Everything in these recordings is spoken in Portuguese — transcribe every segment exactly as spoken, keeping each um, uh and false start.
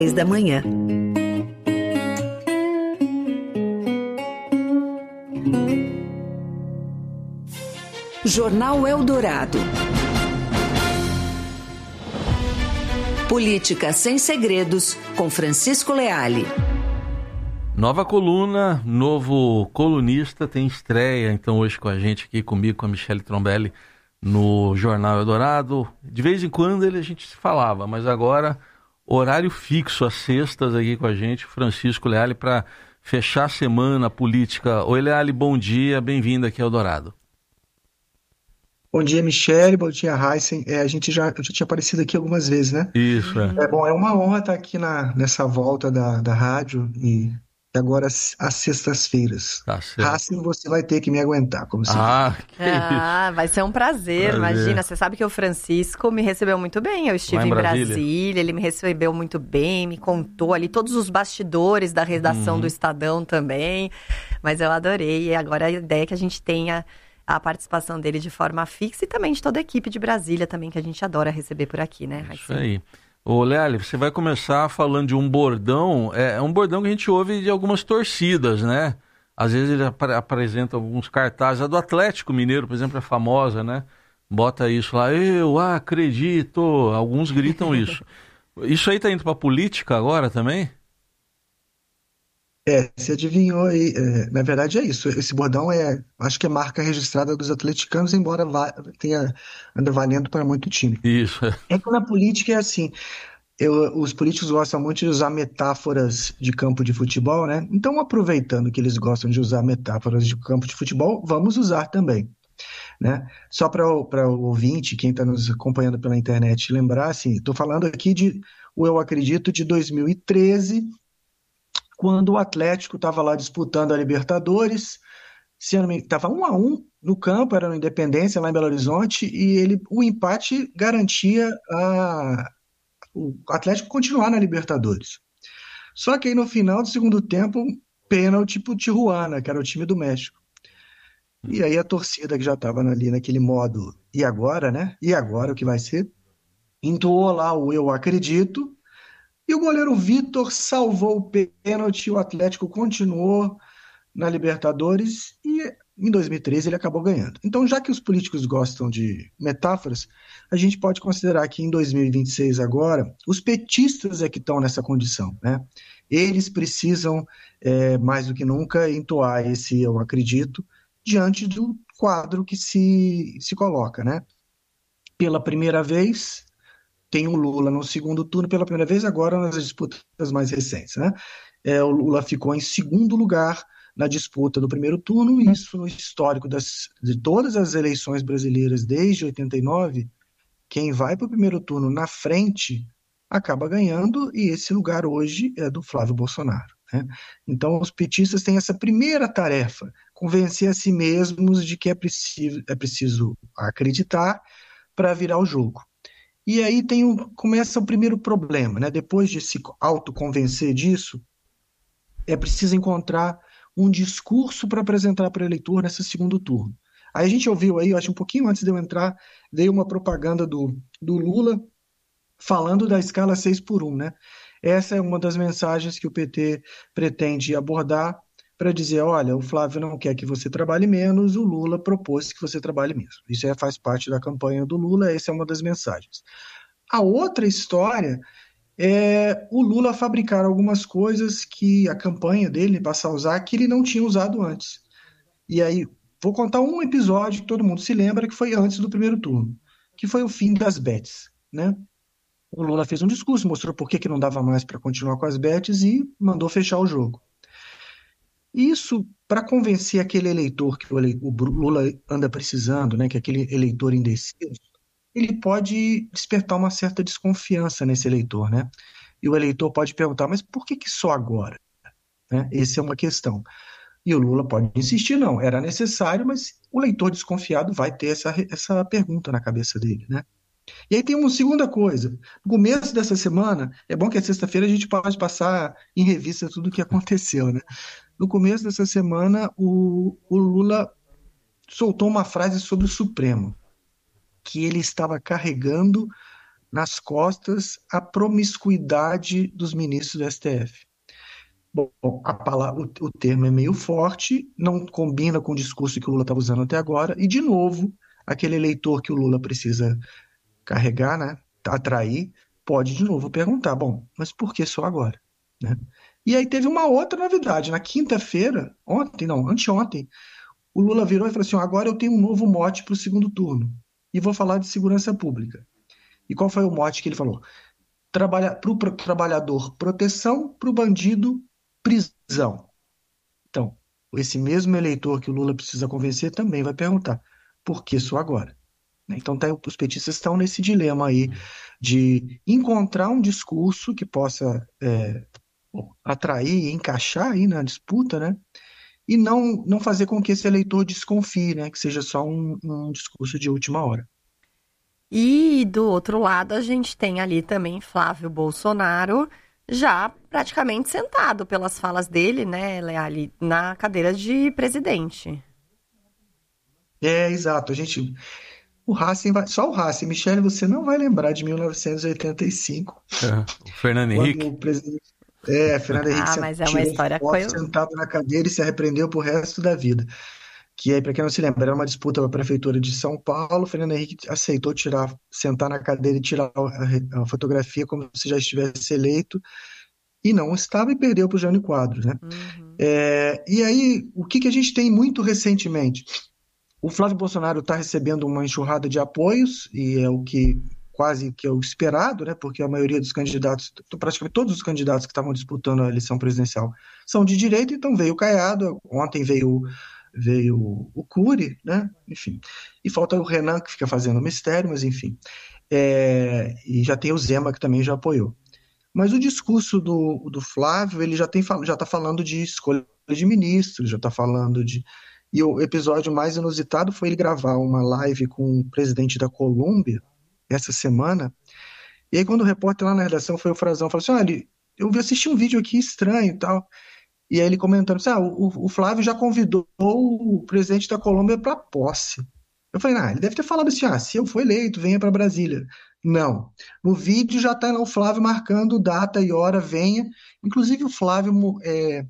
da manhã. Jornal Eldorado. Política sem segredos, com Francisco Leali. Nova coluna, novo colunista, tem estreia então hoje com a gente aqui, comigo, com a Michele Trombelli, no Jornal Eldorado. De vez em quando ele, a gente se falava, mas agora horário fixo, às sextas aqui com a gente, Francisco Leali, para fechar a semana política. Oi, Leali, bom dia, bem-vindo aqui ao Eldorado. Bom dia, Michele, bom dia, Heisen. É, a gente já, eu já tinha aparecido aqui algumas vezes, né? Isso, é. É bom, é uma honra estar aqui na, nessa volta da, da rádio e agora às sextas-feiras. Tá certo. Heisen, você vai ter que me aguentar, como você Ah, que Ah, isso. vai ser um prazer, Prazer. Imagina. Você sabe que o Francisco me recebeu muito bem. Eu estive Lá em em Brasília. Brasília, ele me recebeu muito bem, me contou ali todos os bastidores da redação Uhum. do Estadão também. Mas eu adorei. E agora a ideia é que a gente tenha a participação dele de forma fixa e também de toda a equipe de Brasília também, que a gente adora receber por aqui, né, Raíssa? Isso aí. Ô, Leali, você vai começar falando de um bordão, é, é um bordão que a gente ouve de algumas torcidas, né? Às vezes ele apre- apresenta alguns cartazes. A do Atlético Mineiro, por exemplo, é famosa, né? Bota isso lá, eu acredito. Alguns gritam isso. Isso aí tá indo pra política agora também? É, você adivinhou aí. É, na verdade é isso. Esse bordão é, acho que é marca registrada dos atleticanos, embora vá- tenha anda valendo para muito time. Isso. É que na política é assim. Eu- os políticos gostam muito de usar metáforas de campo de futebol, né? Então, aproveitando que eles gostam de usar metáforas de campo de futebol, vamos usar também, né? Só para o ouvinte, quem está nos acompanhando pela internet, lembrar, assim, estou falando aqui de o Eu Acredito de dois mil e treze, quando o Atlético estava lá disputando a Libertadores, se eu não me estava um a um no campo, era no Independência, lá em Belo Horizonte, e ele, o empate garantia a o Atlético continuar na Libertadores. Só que aí no final do segundo tempo, pênalti pro Tijuana, que era o time do México. E aí a torcida que já estava ali naquele modo, e agora, né? E agora o que vai ser? Entoou lá o Eu Acredito, e o goleiro Vitor salvou o pênalti, o Atlético continuou na Libertadores e em dois mil e treze ele acabou ganhando. Então, já que os políticos gostam de metáforas, a gente pode considerar que em dois mil e vinte e seis agora, os petistas é que estão nessa condição, né? Eles precisam, é, mais do que nunca, entoar esse eu acredito diante do quadro que se, se coloca, né? Pela primeira vez, tem o Lula no segundo turno, pela primeira vez agora nas disputas mais recentes, né? É, o Lula ficou em segundo lugar na disputa do primeiro turno, e isso no histórico das, de todas as eleições brasileiras desde oitenta e nove, quem vai para o primeiro turno na frente acaba ganhando, e esse lugar hoje é do Flávio Bolsonaro, né? Então os petistas têm essa primeira tarefa, convencer a si mesmos de que é preciso, é preciso acreditar para virar o jogo. E aí tem o, começa o primeiro problema, né? Depois de se autoconvencer disso, é preciso encontrar um discurso para apresentar para o eleitor nesse segundo turno. Aí a gente ouviu aí, eu acho um pouquinho antes de eu entrar, veio uma propaganda do, do Lula falando da escala seis por um, né? Essa é uma das mensagens que o P T pretende abordar para dizer, olha, o Flávio não quer que você trabalhe menos, o Lula propôs que você trabalhe menos. Isso é, faz parte da campanha do Lula, essa é uma das mensagens. A outra história é o Lula fabricar algumas coisas que a campanha dele passar a usar que ele não tinha usado antes. E aí, vou contar um episódio que todo mundo se lembra, que foi antes do primeiro turno, que foi o fim das bets, né? O Lula fez um discurso, mostrou por que que não dava mais para continuar com as bets e mandou fechar o jogo. Isso para convencer aquele eleitor que o ele- o Lula anda precisando, né, que é aquele eleitor indeciso, ele pode despertar uma certa desconfiança nesse eleitor, né? E o eleitor pode perguntar, mas por que que só agora? Né? Essa é uma questão. E o Lula pode insistir, não, era necessário, mas o leitor desconfiado vai ter essa, essa pergunta na cabeça dele, né? E aí tem uma segunda coisa. No começo dessa semana, é bom que a sexta-feira a gente pode passar em revista tudo o que aconteceu, né? No começo dessa semana, o, o Lula soltou uma frase sobre o Supremo, que ele estava carregando nas costas a promiscuidade dos ministros do S T F. Bom, a palavra, o, o termo é meio forte, não combina com o discurso que o Lula estava usando até agora, e, de novo, aquele eleitor que o Lula precisa carregar, né, atrair, pode, de novo, perguntar, bom, mas por que só agora? Né? E aí teve uma outra novidade. Na quinta-feira, ontem, não, anteontem, o Lula virou e falou assim, agora eu tenho um novo mote para o segundo turno, e vou falar de segurança pública. E qual foi o mote que ele falou? Trabalha, para o trabalhador, proteção, para o bandido, prisão. Então, esse mesmo eleitor que o Lula precisa convencer também vai perguntar, por que só agora? Então, tá, os petistas estão nesse dilema aí de encontrar um discurso que possa é, atrair e encaixar aí na disputa, né? E não, não fazer com que esse eleitor desconfie, né? Que seja só um, um discurso de última hora. E do outro lado, a gente tem ali também Flávio Bolsonaro, já praticamente sentado pelas falas dele, né, ali na cadeira de presidente. É, exato. A gente, o Racing vai, só o Racing, Michele, você não vai lembrar de mil novecentos e oitenta e cinco. É, o Fernando Henrique. O presidente, é, Fernando Henrique Ah, mas é uma tirou história foto coisa. sentado na cadeira e se arrependeu pro resto da vida. Que aí, para quem não se lembra, era uma disputa para a prefeitura de São Paulo. Fernando Henrique aceitou tirar, sentar na cadeira e tirar a, a fotografia como se já estivesse eleito. E não estava e perdeu para o Jânio Quadros, né? Uhum. É, e aí, o que, que a gente tem muito recentemente? O Flávio Bolsonaro está recebendo uma enxurrada de apoios, e é o que quase que é o esperado, né? Porque a maioria dos candidatos, praticamente todos os candidatos que estavam disputando a eleição presidencial são de direita, então veio o Caiado, ontem veio, veio o Cury, né? Enfim. E falta o Renan, que fica fazendo mistério, mas enfim. É, e já tem o Zema, que também já apoiou. Mas o discurso do, do Flávio, ele já tem, já está falando de escolha de ministros, já está falando de... E o episódio mais inusitado foi ele gravar uma live com o presidente da Colômbia essa semana. E aí, quando o repórter lá na redação foi o Frazão, falou assim: olha, eu vi assistir um vídeo aqui estranho e tal. E aí ele comentando assim: ah, o, o Flávio já convidou o presidente da Colômbia para posse. Eu falei: ah, ele deve ter falado assim: ah, se eu for eleito, venha para Brasília. Não. No vídeo já está lá o Flávio marcando data e hora, venha. Inclusive, o Flávio é,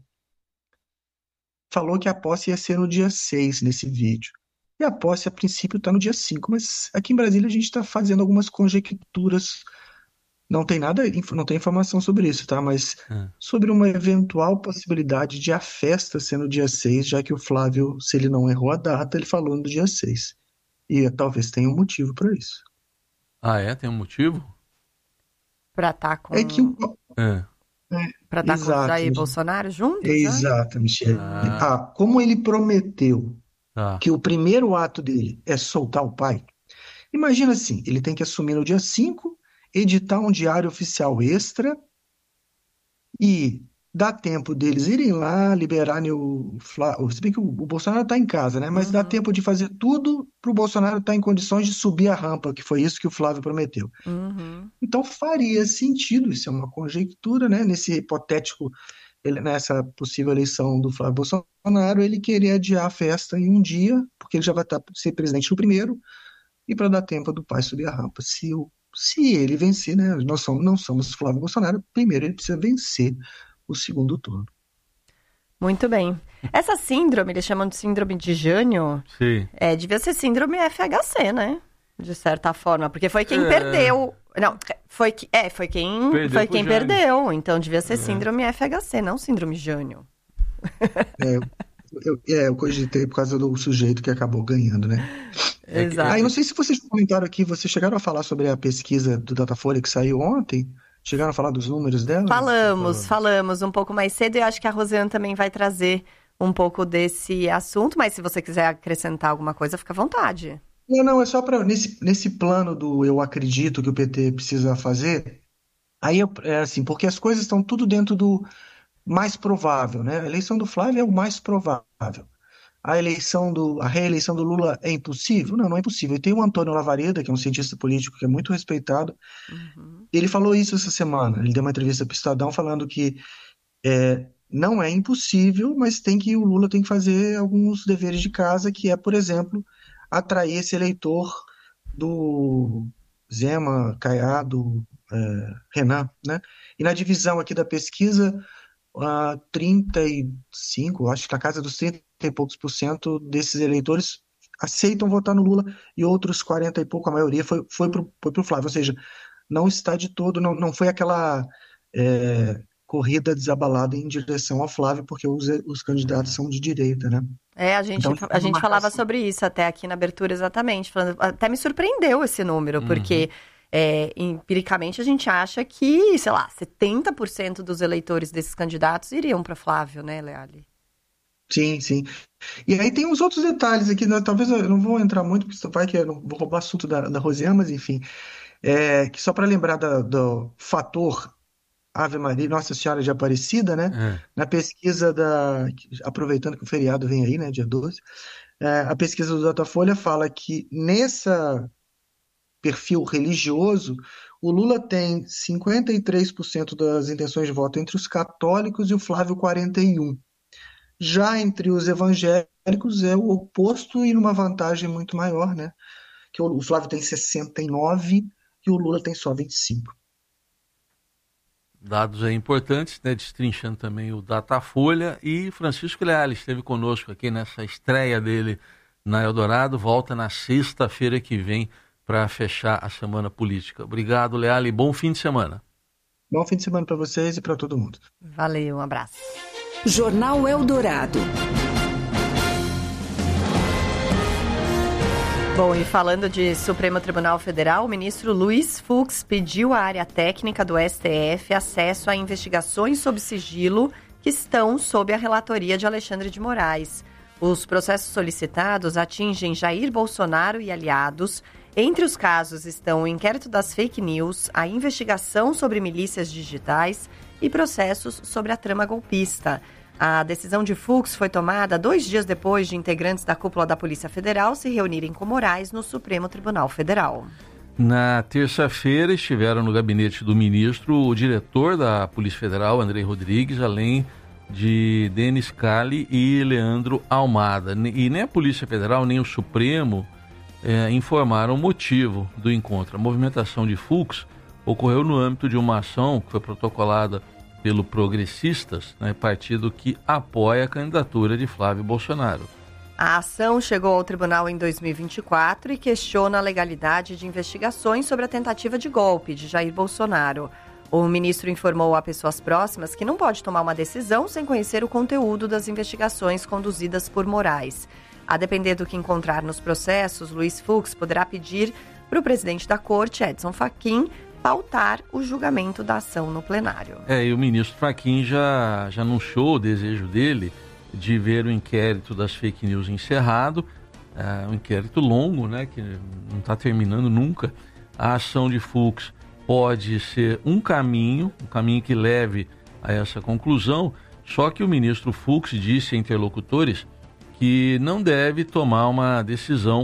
falou que a posse ia ser no dia seis nesse vídeo. E a posse, a princípio, está no dia cinco, mas aqui em Brasília a gente está fazendo algumas conjecturas. Não tem nada, não tem informação sobre isso, tá? Mas É. sobre uma eventual possibilidade de a festa ser no dia seis, já que o Flávio, se ele não errou a data, ele falou no dia seis. E talvez tenha um motivo para isso. Ah, é? Tem um motivo? Pra estar com... É que o... É. É, Pra estar com exato, Jair e Michele. Bolsonaro juntos, né? Exato, Michele. Ah. Ah, como ele prometeu Tá. que o primeiro ato dele é soltar o pai, imagina assim, ele tem que assumir no dia cinco, editar um diário oficial extra e dá tempo deles irem lá, liberarem o Flávio. Se bem que o, o Bolsonaro está em casa, né? Mas dá Uhum. tempo de fazer tudo para o Bolsonaro estar em condições de subir a rampa, que foi isso que o Flávio prometeu. Uhum. Então faria sentido, isso é uma conjectura, né? Nesse hipotético, ele- nessa possível eleição do Flávio Bolsonaro, ele querer adiar a festa em um dia, porque ele já vai estar ser presidente no primeiro, e para dar tempo do pai subir a rampa. Se, o, se ele vencer, né? Nós somos, não somos Flávio Bolsonaro, primeiro ele precisa vencer o segundo turno. Muito bem. Essa síndrome, eles chamam de síndrome de Jânio, Sim. é, devia ser síndrome F H C, né? De certa forma, porque foi quem É. perdeu. Não, foi, que- é, foi quem, Perdeu foi pro quem Jânio. perdeu. Então devia ser síndrome F H C, não síndrome Jânio. É, eu, é, eu cogitei por causa do sujeito que acabou ganhando, né? É que- Exato. Ah, eu não sei se vocês comentaram aqui, vocês chegaram a falar sobre a pesquisa do Datafolha que saiu ontem? Chegaram a falar dos números dela? Falamos, falamos um pouco mais cedo e eu acho que a Rosiane também vai trazer um pouco desse assunto, mas se você quiser acrescentar alguma coisa, fica à vontade. Não, não, é só para nesse, nesse plano do eu acredito que o P T precisa fazer, aí eu- é assim, porque as coisas estão tudo dentro do mais provável, né? A eleição do Flávio é o mais provável. A eleição do, a reeleição do Lula é impossível? Não, não é impossível. E tem o Antônio Lavareda, que é um cientista político que é muito respeitado. Uhum. Ele falou isso essa semana. Ele deu uma entrevista para o Estadão falando que é, não é impossível, mas tem que o Lula tem que fazer alguns deveres de casa, que é, por exemplo, atrair esse eleitor do Zema, Caiado, é, Renan, né? E na divisão aqui da pesquisa, uh, trinta e cinco, acho que na casa dos trinta e poucos por cento desses eleitores aceitam votar no Lula e outros quarenta e pouco, a maioria, foi, foi para o Flávio. Ou seja, não está de todo, não, não foi aquela é, corrida desabalada em direção ao Flávio, porque os, os candidatos são de direita, né? É, a gente, Então, a gente falava assim. sobre isso até aqui na abertura, exatamente. Falando, até me surpreendeu esse número, Uhum. porque é, empiricamente a gente acha que, sei lá, setenta por cento dos eleitores desses candidatos iriam para Flávio, né, Leali? Sim, sim. E aí tem uns outros detalhes aqui, né? Talvez eu não vou entrar muito, porque isso vai que eu não vou roubar assunto da, da Rosiane, mas enfim. É, que só para lembrar da- do fator Ave Maria, Nossa Senhora de Aparecida, né? É. Na pesquisa da. Aproveitando que o feriado vem aí, né? Dia doze, é, a pesquisa do Datafolha fala que nessa perfil religioso, o Lula tem cinquenta e três por cento das intenções de voto entre os católicos e o Flávio quarenta e um por cento. Já entre os evangélicos é o oposto e numa vantagem muito maior, né? Que o Flávio tem sessenta e nove e o Lula tem só vinte e cinco. Dados aí importantes, né? Destrinchando também o Datafolha. E Francisco Leal esteve conosco aqui nessa estreia dele na Eldorado. Volta na sexta-feira que vem para fechar a semana política. Obrigado, Leal, e bom fim de semana. Bom fim de semana para vocês e para todo mundo. Valeu, um abraço. Jornal Eldorado. Bom, e falando de Supremo Tribunal Federal, o ministro Luiz Fux pediu à área técnica do S T F acesso a investigações sob sigilo que estão sob a relatoria de Alexandre de Moraes. Os processos solicitados atingem Jair Bolsonaro e aliados. Entre os casos estão o inquérito das fake news, a investigação sobre milícias digitais e processos sobre a trama golpista. A decisão de Fux foi tomada dois dias depois de integrantes da cúpula da Polícia Federal se reunirem com Moraes no Supremo Tribunal Federal. Na terça-feira estiveram no gabinete do ministro o diretor da Polícia Federal, Andrei Rodrigues, além de Denis Cali e Leandro Almada. E nem a Polícia Federal, nem o Supremo é, informaram o motivo do encontro. A movimentação de Fux ocorreu no âmbito de uma ação que foi protocolada pelo Progressistas, né, partido que apoia a candidatura de Flávio Bolsonaro. A ação chegou ao tribunal em dois mil e vinte e quatro e questiona a legalidade de investigações sobre a tentativa de golpe de Jair Bolsonaro. O ministro informou a pessoas próximas que não pode tomar uma decisão sem conhecer o conteúdo das investigações conduzidas por Moraes. A depender do que encontrar nos processos, Luiz Fux poderá pedir para o presidente da corte, Edson Fachin, pautar o julgamento da ação no plenário. É, e o ministro Fachin já, já anunciou o desejo dele de ver o inquérito das fake news encerrado, é, um inquérito longo, né, que não está terminando nunca. A ação de Fux pode ser um caminho, um caminho que leve a essa conclusão, só que o ministro Fux disse a interlocutores que não deve tomar uma decisão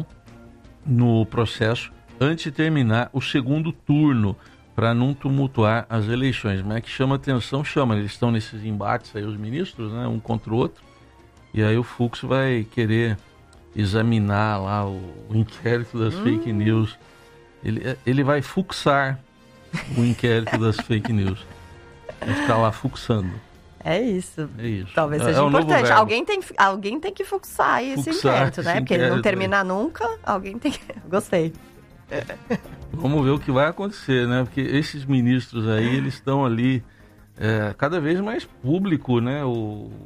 no processo antes de terminar o segundo turno, para não tumultuar as eleições. Mas é que chama atenção, chama, eles estão nesses embates aí, os ministros, né, um contra o outro, e aí o Fux vai querer examinar lá o, o inquérito das hum. fake news. Ele, ele vai fuxar o inquérito das fake news. Vai ficar lá fuxando. É isso. É isso. Talvez seja é importante. Alguém tem, alguém tem que fuxar esse fuxar inquérito, né? Esse Porque ele não terminar aí. Nunca, alguém tem que... Gostei. Vamos ver o que vai acontecer, né? Porque esses ministros aí, eles estão ali é, cada vez mais público, né? O,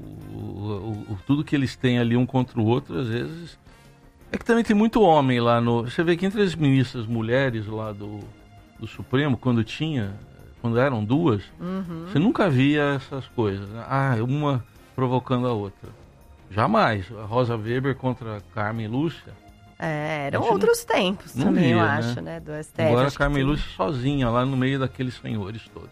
o, o, tudo que eles têm ali um contra o outro, às vezes... É que também tem muito homem lá no... Você vê que entre as ministras mulheres lá do, do Supremo, quando tinha... Quando eram duas, uhum. você nunca via essas coisas. Né? Ah, uma provocando a outra. Jamais. A Rosa Weber contra a Carmen Lúcia. É, eram outros não, tempos não também, via, eu né? acho, né? Do S T F. Agora a Carmen Lúcia sozinha, lá no meio daqueles senhores todos.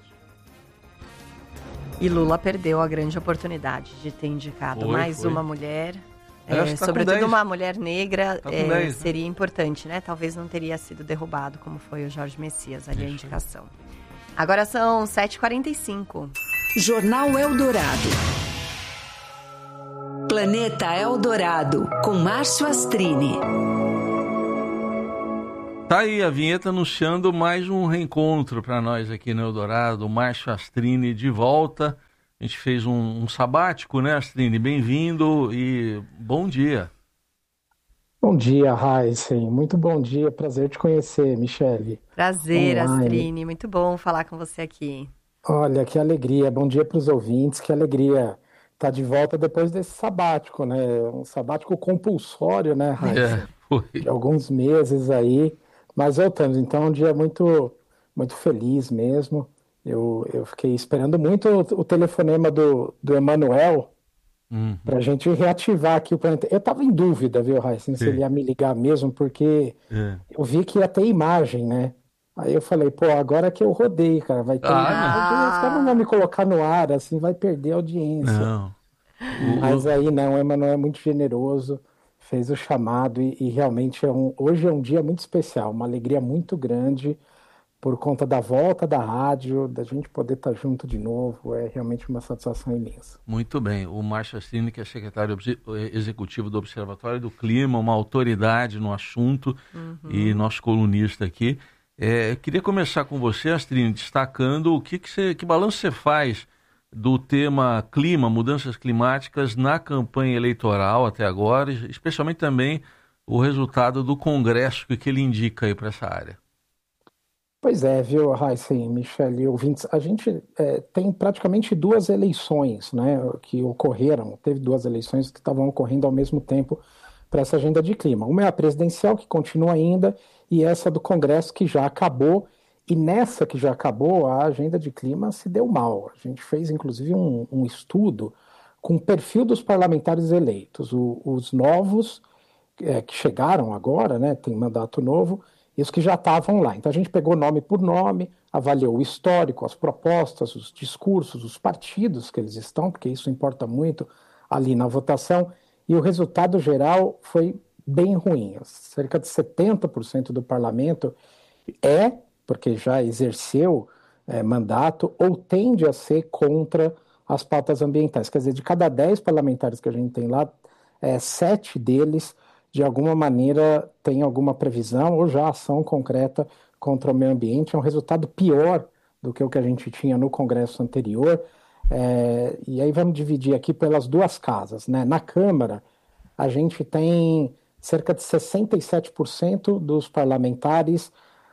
E Lula perdeu a grande oportunidade de ter indicado foi, mais foi. uma mulher. É, tá sobretudo uma mulher negra, tá é, dez, seria né? importante, né? Talvez não teria sido derrubado, como foi o Jorge Messias, ali Isso. a indicação. Agora são sete e quarenta e cinco. Jornal Eldorado. Planeta Eldorado, com Márcio Astrini. Tá aí a vinheta anunciando mais um reencontro para nós aqui no Eldorado, o Márcio Astrini de volta. A gente fez um, um sabático, né, Astrini? Bem-vindo e bom dia. Bom dia, Heisen. Muito bom dia. Prazer te conhecer, Michele. Prazer, Online. Astrini. Muito bom falar com você aqui. Olha, que alegria. Bom dia para os ouvintes. Que alegria estar de volta depois desse sabático, né? Um sabático compulsório, né, Heisen? É, foi. De alguns meses aí. Mas voltamos. Então, um dia muito, muito feliz mesmo. Eu, eu fiquei esperando muito o, o telefonema do, do Emanuel, Uhum. para a gente reativar aqui o planeta. Eu estava em dúvida, viu, Raíssa, se ele ia me ligar mesmo, porque É. eu vi que ia ter imagem, né? Aí eu falei, pô, agora que eu rodei, cara, vai ter Ah, imagem, os caras não vão me colocar no ar, assim, vai perder a audiência. Não. O- Mas aí não, o Emanuel é muito generoso, fez o chamado e, e realmente é um, hoje é um dia muito especial, uma alegria muito grande por conta da volta da rádio, da gente poder estar junto de novo, é realmente uma satisfação imensa. Muito bem. O Márcio Astrini, que é secretário obse- executivo do Observatório do Clima, uma autoridade no assunto e nosso colunista aqui. É, eu queria começar com você, Astrini, destacando o que, que, você, que balanço você faz do tema clima, mudanças climáticas na campanha eleitoral até agora, especialmente também o resultado do Congresso, o que ele indica aí para essa área. Pois é, viu, Heisen, Michele, ouvintes, a gente é, tem praticamente duas eleições, né, que ocorreram, teve duas eleições que estavam ocorrendo ao mesmo tempo para essa agenda de clima. Uma é a presidencial, que continua ainda, e essa do Congresso, que já acabou, e nessa que já acabou, a agenda de clima se deu mal. A gente fez, inclusive, um, um estudo com o perfil dos parlamentares eleitos, o, os novos, é, que chegaram agora, né, tem mandato novo, e os que já estavam lá. Então a gente pegou nome por nome, avaliou o histórico, as propostas, os discursos, os partidos que eles estão, porque isso importa muito ali na votação, e o resultado geral foi bem ruim. Cerca de setenta por cento do parlamento é, porque já exerceu é, mandato, ou tende a ser contra as pautas ambientais. Quer dizer, de cada dez parlamentares que a gente tem lá, é, sete deles de alguma maneira tem alguma previsão ou já ação concreta contra o meio ambiente. É um resultado pior do que o que a gente tinha no Congresso anterior. É, e aí vamos dividir aqui pelas duas casas, né? Na Câmara, a gente tem cerca de sessenta e sete por cento dos parlamentares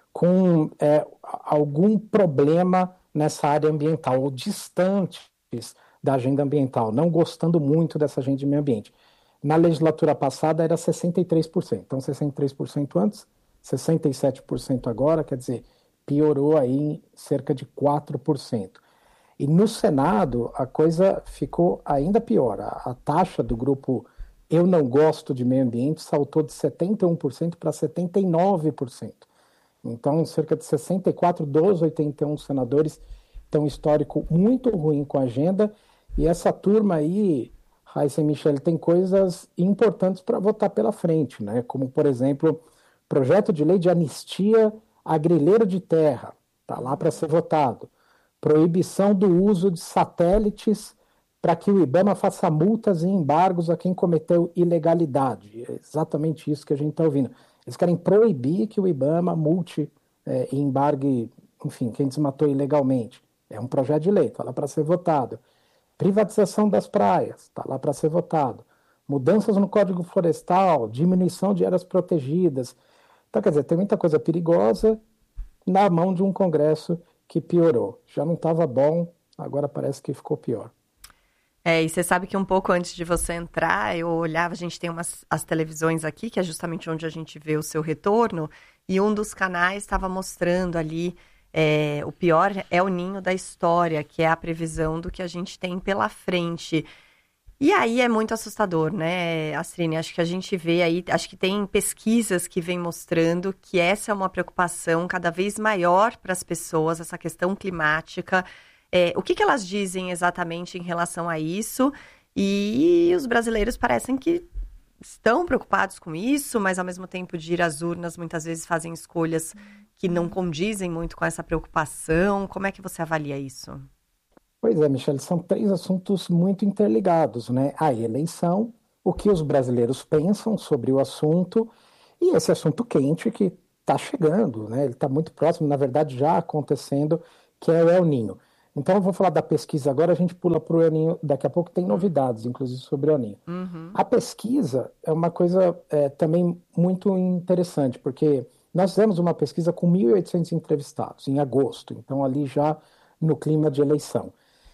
com é, algum problema nessa área ambiental, ou distantes da agenda ambiental, não gostando muito dessa agenda de meio ambiente. Na legislatura passada era sessenta e três por cento, então sessenta e três por cento antes, sessenta e sete por cento agora, quer dizer, piorou aí em cerca de quatro por cento. E no Senado a coisa ficou ainda pior, a, a taxa do grupo Eu Não Gosto de Meio Ambiente saltou de setenta e um por cento para setenta e nove por cento. Então cerca de sessenta e quatro dos oitenta e um senadores têm um histórico muito ruim com a agenda, e essa turma aí, Raíssa e Michele, tem coisas importantes para votar pela frente, né? Como, por exemplo, projeto de lei de anistia a grileiro de terra, está lá para ser votado. Proibição do uso de satélites para que o IBAMA faça multas e embargos a quem cometeu ilegalidade. É exatamente isso que a gente está ouvindo. Eles querem proibir que o IBAMA multe é, e embargue, enfim, quem desmatou ilegalmente. É um projeto de lei, está lá para ser votado. Privatização das praias, está lá para ser votado. Mudanças no Código Florestal, diminuição de áreas protegidas. Então, quer dizer, tem muita coisa perigosa na mão de um Congresso que piorou. Já não estava bom, agora parece que ficou pior. É, e você sabe que um pouco antes de você entrar, eu olhava, a gente tem umas as televisões aqui, que é justamente onde a gente vê o seu retorno, e um dos canais estava mostrando ali, é, o pior é o ninho da história, que é a previsão do que a gente tem pela frente. E aí é muito assustador, né, Astrini? Acho que a gente vê aí, acho que tem pesquisas que vêm mostrando que essa é uma preocupação cada vez maior para as pessoas, essa questão climática. É, o que, que elas dizem exatamente em relação a isso? E os brasileiros parecem que estão preocupados com isso, mas ao mesmo tempo de ir às urnas, muitas vezes fazem escolhas que não condizem muito com essa preocupação. Como é que você avalia isso? Pois é, Michele, são três assuntos muito interligados, né? A eleição, o que os brasileiros pensam sobre o assunto e esse assunto quente que está chegando, né? Ele está muito próximo, na verdade já acontecendo, que é o El Niño. Então eu vou falar da pesquisa agora, a gente pula para o El Niño, daqui a pouco tem novidades, inclusive sobre o El Niño. Uhum. A pesquisa é uma coisa é, também muito interessante, porque nós fizemos uma pesquisa com mil e oitocentos entrevistados em agosto, então ali já no clima de eleição.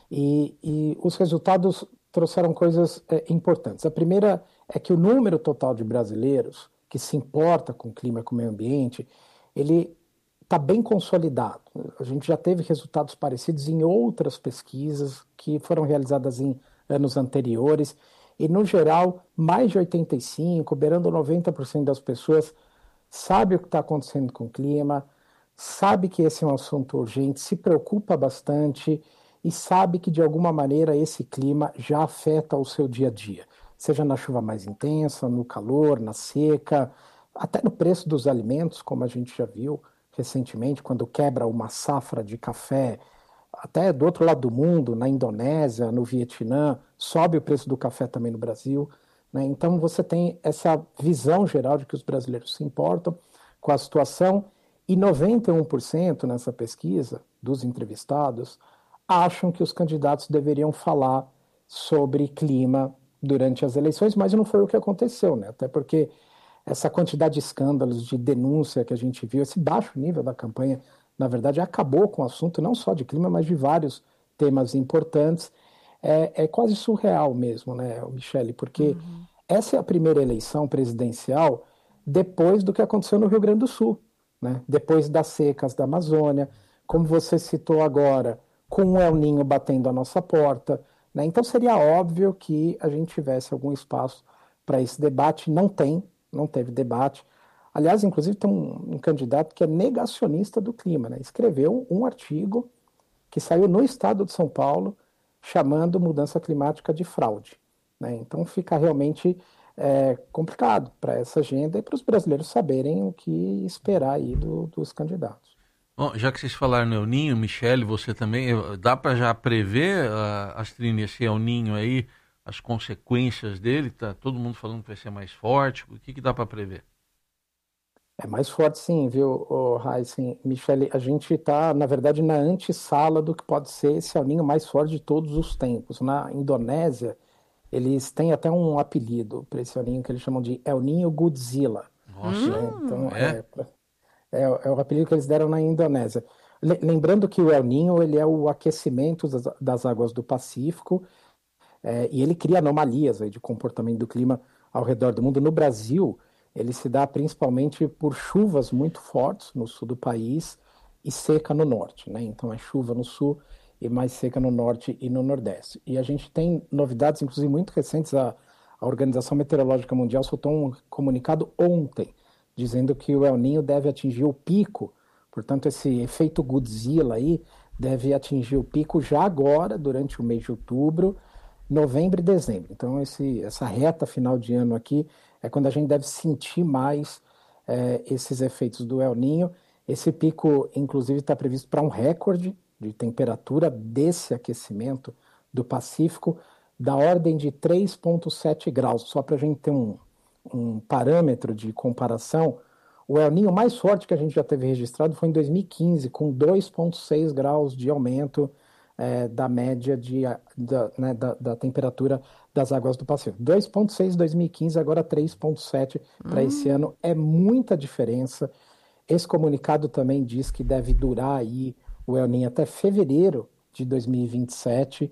E, e os resultados trouxeram coisas é, importantes. A primeira é que o número total de brasileiros que se importa com o clima e com o meio ambiente, ele está bem consolidado. A gente já teve resultados parecidos em outras pesquisas que foram realizadas em anos anteriores, e no geral, mais de oitenta e cinco por cento, beirando noventa por cento das pessoas sabe o que está acontecendo com o clima, sabe que esse é um assunto urgente, se preocupa bastante e sabe que de alguma maneira esse clima já afeta o seu dia a dia, seja na chuva mais intensa, no calor, na seca, até no preço dos alimentos, como a gente já viu recentemente, quando quebra uma safra de café, até do outro lado do mundo, na Indonésia, no Vietnã, sobe o preço do café também no Brasil, né? Então você tem essa visão geral de que os brasileiros se importam com a situação, e noventa e um por cento nessa pesquisa dos entrevistados acham que os candidatos deveriam falar sobre clima durante as eleições, mas não foi o que aconteceu, né? Até porque essa quantidade de escândalos, de denúncia que a gente viu, esse baixo nível da campanha, na verdade, acabou com o assunto não só de clima, mas de vários temas importantes. É, é quase surreal mesmo, né, Michele? Porque uhum. essa é a primeira eleição presidencial depois do que aconteceu no Rio Grande do Sul, né? Depois das secas da Amazônia, como você citou agora, com o El Niño batendo a nossa porta, né? Então seria óbvio que a gente tivesse algum espaço para esse debate. Não tem, não teve debate. Aliás, inclusive tem um, um candidato que é negacionista do clima, né? Escreveu um artigo que saiu no estado de São Paulo chamando mudança climática de fraude, né? Então fica realmente é, complicado para essa agenda e para os brasileiros saberem o que esperar aí do, dos candidatos. Bom, já que vocês falaram no El Niño, Michele, você também, dá para já prever, uh, Astrini, esse El Niño aí, as consequências dele? Tá todo mundo falando que vai ser mais forte. O que, que dá para prever? É mais forte sim, viu, Heisen, Michele? A gente está, na verdade, na antessala do que pode ser esse El Niño mais forte de todos os tempos. Na Indonésia, eles têm até um apelido para esse El Niño que eles chamam de El Niño Godzilla. Nossa, né? Então, é? É, é, é o apelido que eles deram na Indonésia. Lembrando que o El Niño ele é o aquecimento das, das águas do Pacífico, é, e ele cria anomalias aí de comportamento do clima ao redor do mundo. No Brasil, ele se dá principalmente por chuvas muito fortes no sul do país e seca no norte, né? Então é chuva no sul e mais seca no norte e no nordeste. E a gente tem novidades, inclusive muito recentes. A, a Organização Meteorológica Mundial soltou um comunicado ontem, dizendo que o El Niño deve atingir o pico, portanto esse efeito Godzilla aí deve atingir o pico já agora, durante o mês de outubro, novembro e dezembro. Então esse, essa reta final de ano aqui é quando a gente deve sentir mais é, esses efeitos do El Niño. Esse pico, inclusive, está previsto para um recorde de temperatura desse aquecimento do Pacífico, da ordem de três vírgula sete graus. Só para a gente ter um, um parâmetro de comparação, o El Niño mais forte que a gente já teve registrado foi em dois mil e quinze, com dois vírgula seis graus de aumento É, da média de, da, né, da, da temperatura das águas do Pacífico. dois vírgula seis em dois mil e quinze, agora três vírgula sete para hum. esse ano. É muita diferença. Esse comunicado também diz que deve durar aí o El Niño até fevereiro de dois mil e vinte e sete.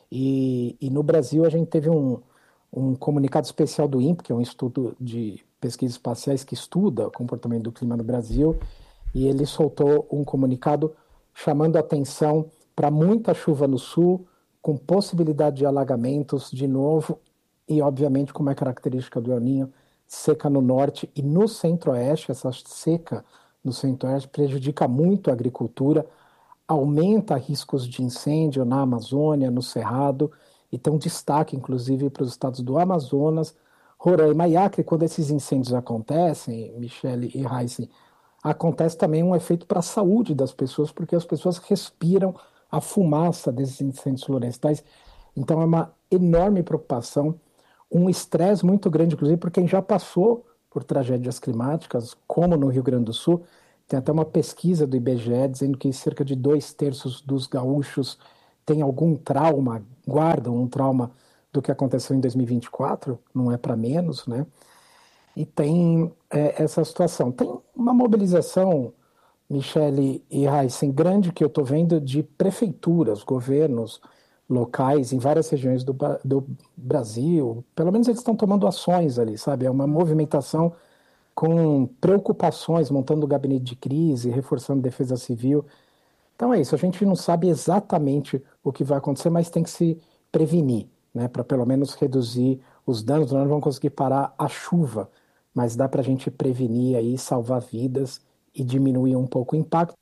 E, e no Brasil a gente teve um, um comunicado especial do INPE, que é um instituto de pesquisas espaciais que estuda o comportamento do clima no Brasil, e ele soltou um comunicado chamando a atenção para muita chuva no sul, com possibilidade de alagamentos de novo, e obviamente, como é característica do El Niño, seca no norte e no centro-oeste. Essa seca no centro-oeste prejudica muito a agricultura, aumenta riscos de incêndio na Amazônia, no Cerrado, e tem um destaque, inclusive, para os estados do Amazonas, Roraima e Acre. Quando esses incêndios acontecem, Michele e Heisen, acontece também um efeito para a saúde das pessoas, porque as pessoas respiram a fumaça desses incêndios florestais. Então é uma enorme preocupação, um estresse muito grande, inclusive, por quem já passou por tragédias climáticas, como no Rio Grande do Sul. Tem até uma pesquisa do I B G E dizendo que cerca de dois terços dos gaúchos têm algum trauma, guardam um trauma do que aconteceu em dois mil e vinte e quatro, não é para menos, né? E tem é, essa situação. Tem uma mobilização, Michele e Heisen, grande que eu estou vendo de prefeituras, governos locais em várias regiões do, do Brasil. Pelo menos eles estão tomando ações ali, sabe? É uma movimentação com preocupações, montando gabinete de crise, reforçando defesa civil. Então é isso, a gente não sabe exatamente o que vai acontecer, mas tem que se prevenir, né, para pelo menos reduzir os danos. Nós não vamos conseguir parar a chuva, mas dá para a gente prevenir aí, salvar vidas e diminuir um pouco o impacto.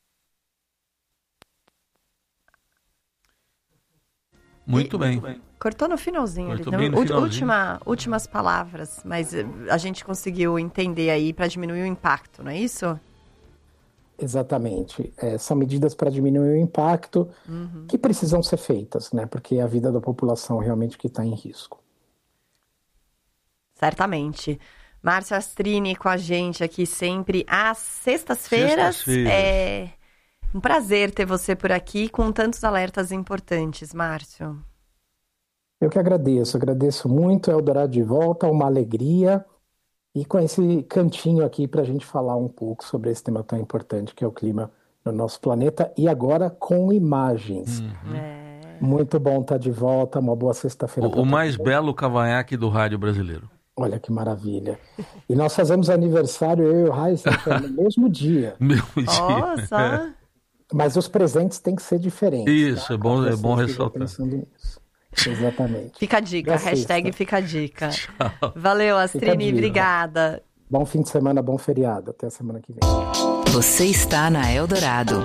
Muito bem. Cortou no finalzinho. Cortou ali, bem no Ú- finalzinho. Última, últimas palavras, mas eh, a gente conseguiu entender aí para diminuir o impacto, não é isso? Exatamente. É, são medidas para diminuir o impacto uhum. que precisam ser feitas, né? Porque é a vida da população realmente que está em risco. Certamente. Márcio Astrini com a gente aqui sempre às sextas-feiras. Sextas-feiras. É um prazer ter você por aqui com tantos alertas importantes, Márcio. Eu que agradeço, agradeço muito. Eldorado de volta, uma alegria. E com esse cantinho aqui para a gente falar um pouco sobre esse tema tão importante que é o clima no nosso planeta. E agora com imagens. Uhum. É... Muito bom estar de volta, uma boa sexta-feira. O, o mais belo cavanhaque do rádio brasileiro. Olha que maravilha. E nós fazemos aniversário, eu e o Heisen, no mesmo dia. Mesmo dia. Nossa! Mas os presentes têm que ser diferentes. Isso, tá? é bom, é bom Vocês ressaltar. pensando nisso. Exatamente. Fica a dica, Boa hashtag sexta. fica a dica. Tchau. Valeu, Fica a Astrini, dica. obrigada. Bom fim de semana, bom feriado. Até a semana que vem. Você está na Eldorado.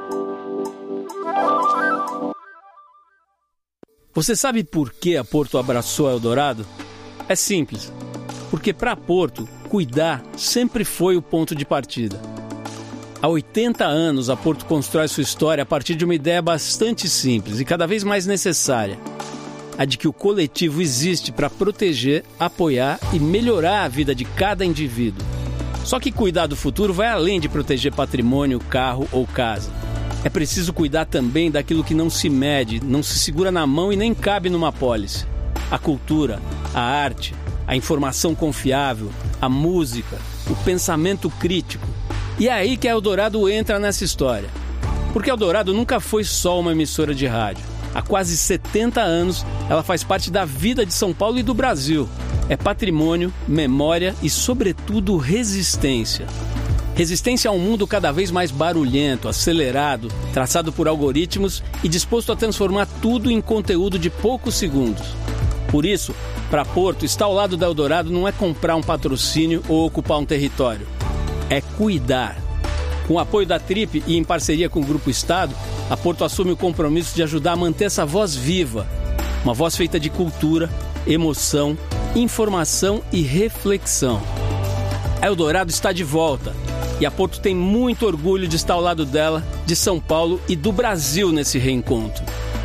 Você sabe por que a Porto abraçou a Eldorado? É simples. Porque para a Porto, cuidar sempre foi o ponto de partida. Há oitenta anos, a Porto constrói sua história a partir de uma ideia bastante simples e cada vez mais necessária. A de que o coletivo existe para proteger, apoiar e melhorar a vida de cada indivíduo. Só que cuidar do futuro vai além de proteger patrimônio, carro ou casa. É preciso cuidar também daquilo que não se mede, não se segura na mão e nem cabe numa apólice. A cultura, a arte, a informação confiável, a música, o pensamento crítico. E é aí que a Eldorado entra nessa história. Porque a Eldorado nunca foi só uma emissora de rádio. Há quase setenta anos, ela faz parte da vida de São Paulo e do Brasil. É patrimônio, memória e, sobretudo, resistência. Resistência a um mundo cada vez mais barulhento, acelerado, traçado por algoritmos e disposto a transformar tudo em conteúdo de poucos segundos. Por isso, para Porto, estar ao lado da Eldorado não é comprar um patrocínio ou ocupar um território. É cuidar. Com o apoio da Trip e em parceria com o Grupo Estado, a Porto assume o compromisso de ajudar a manter essa voz viva. Uma voz feita de cultura, emoção, informação e reflexão. A Eldorado está de volta. E a Porto tem muito orgulho de estar ao lado dela, de São Paulo e do Brasil nesse reencontro.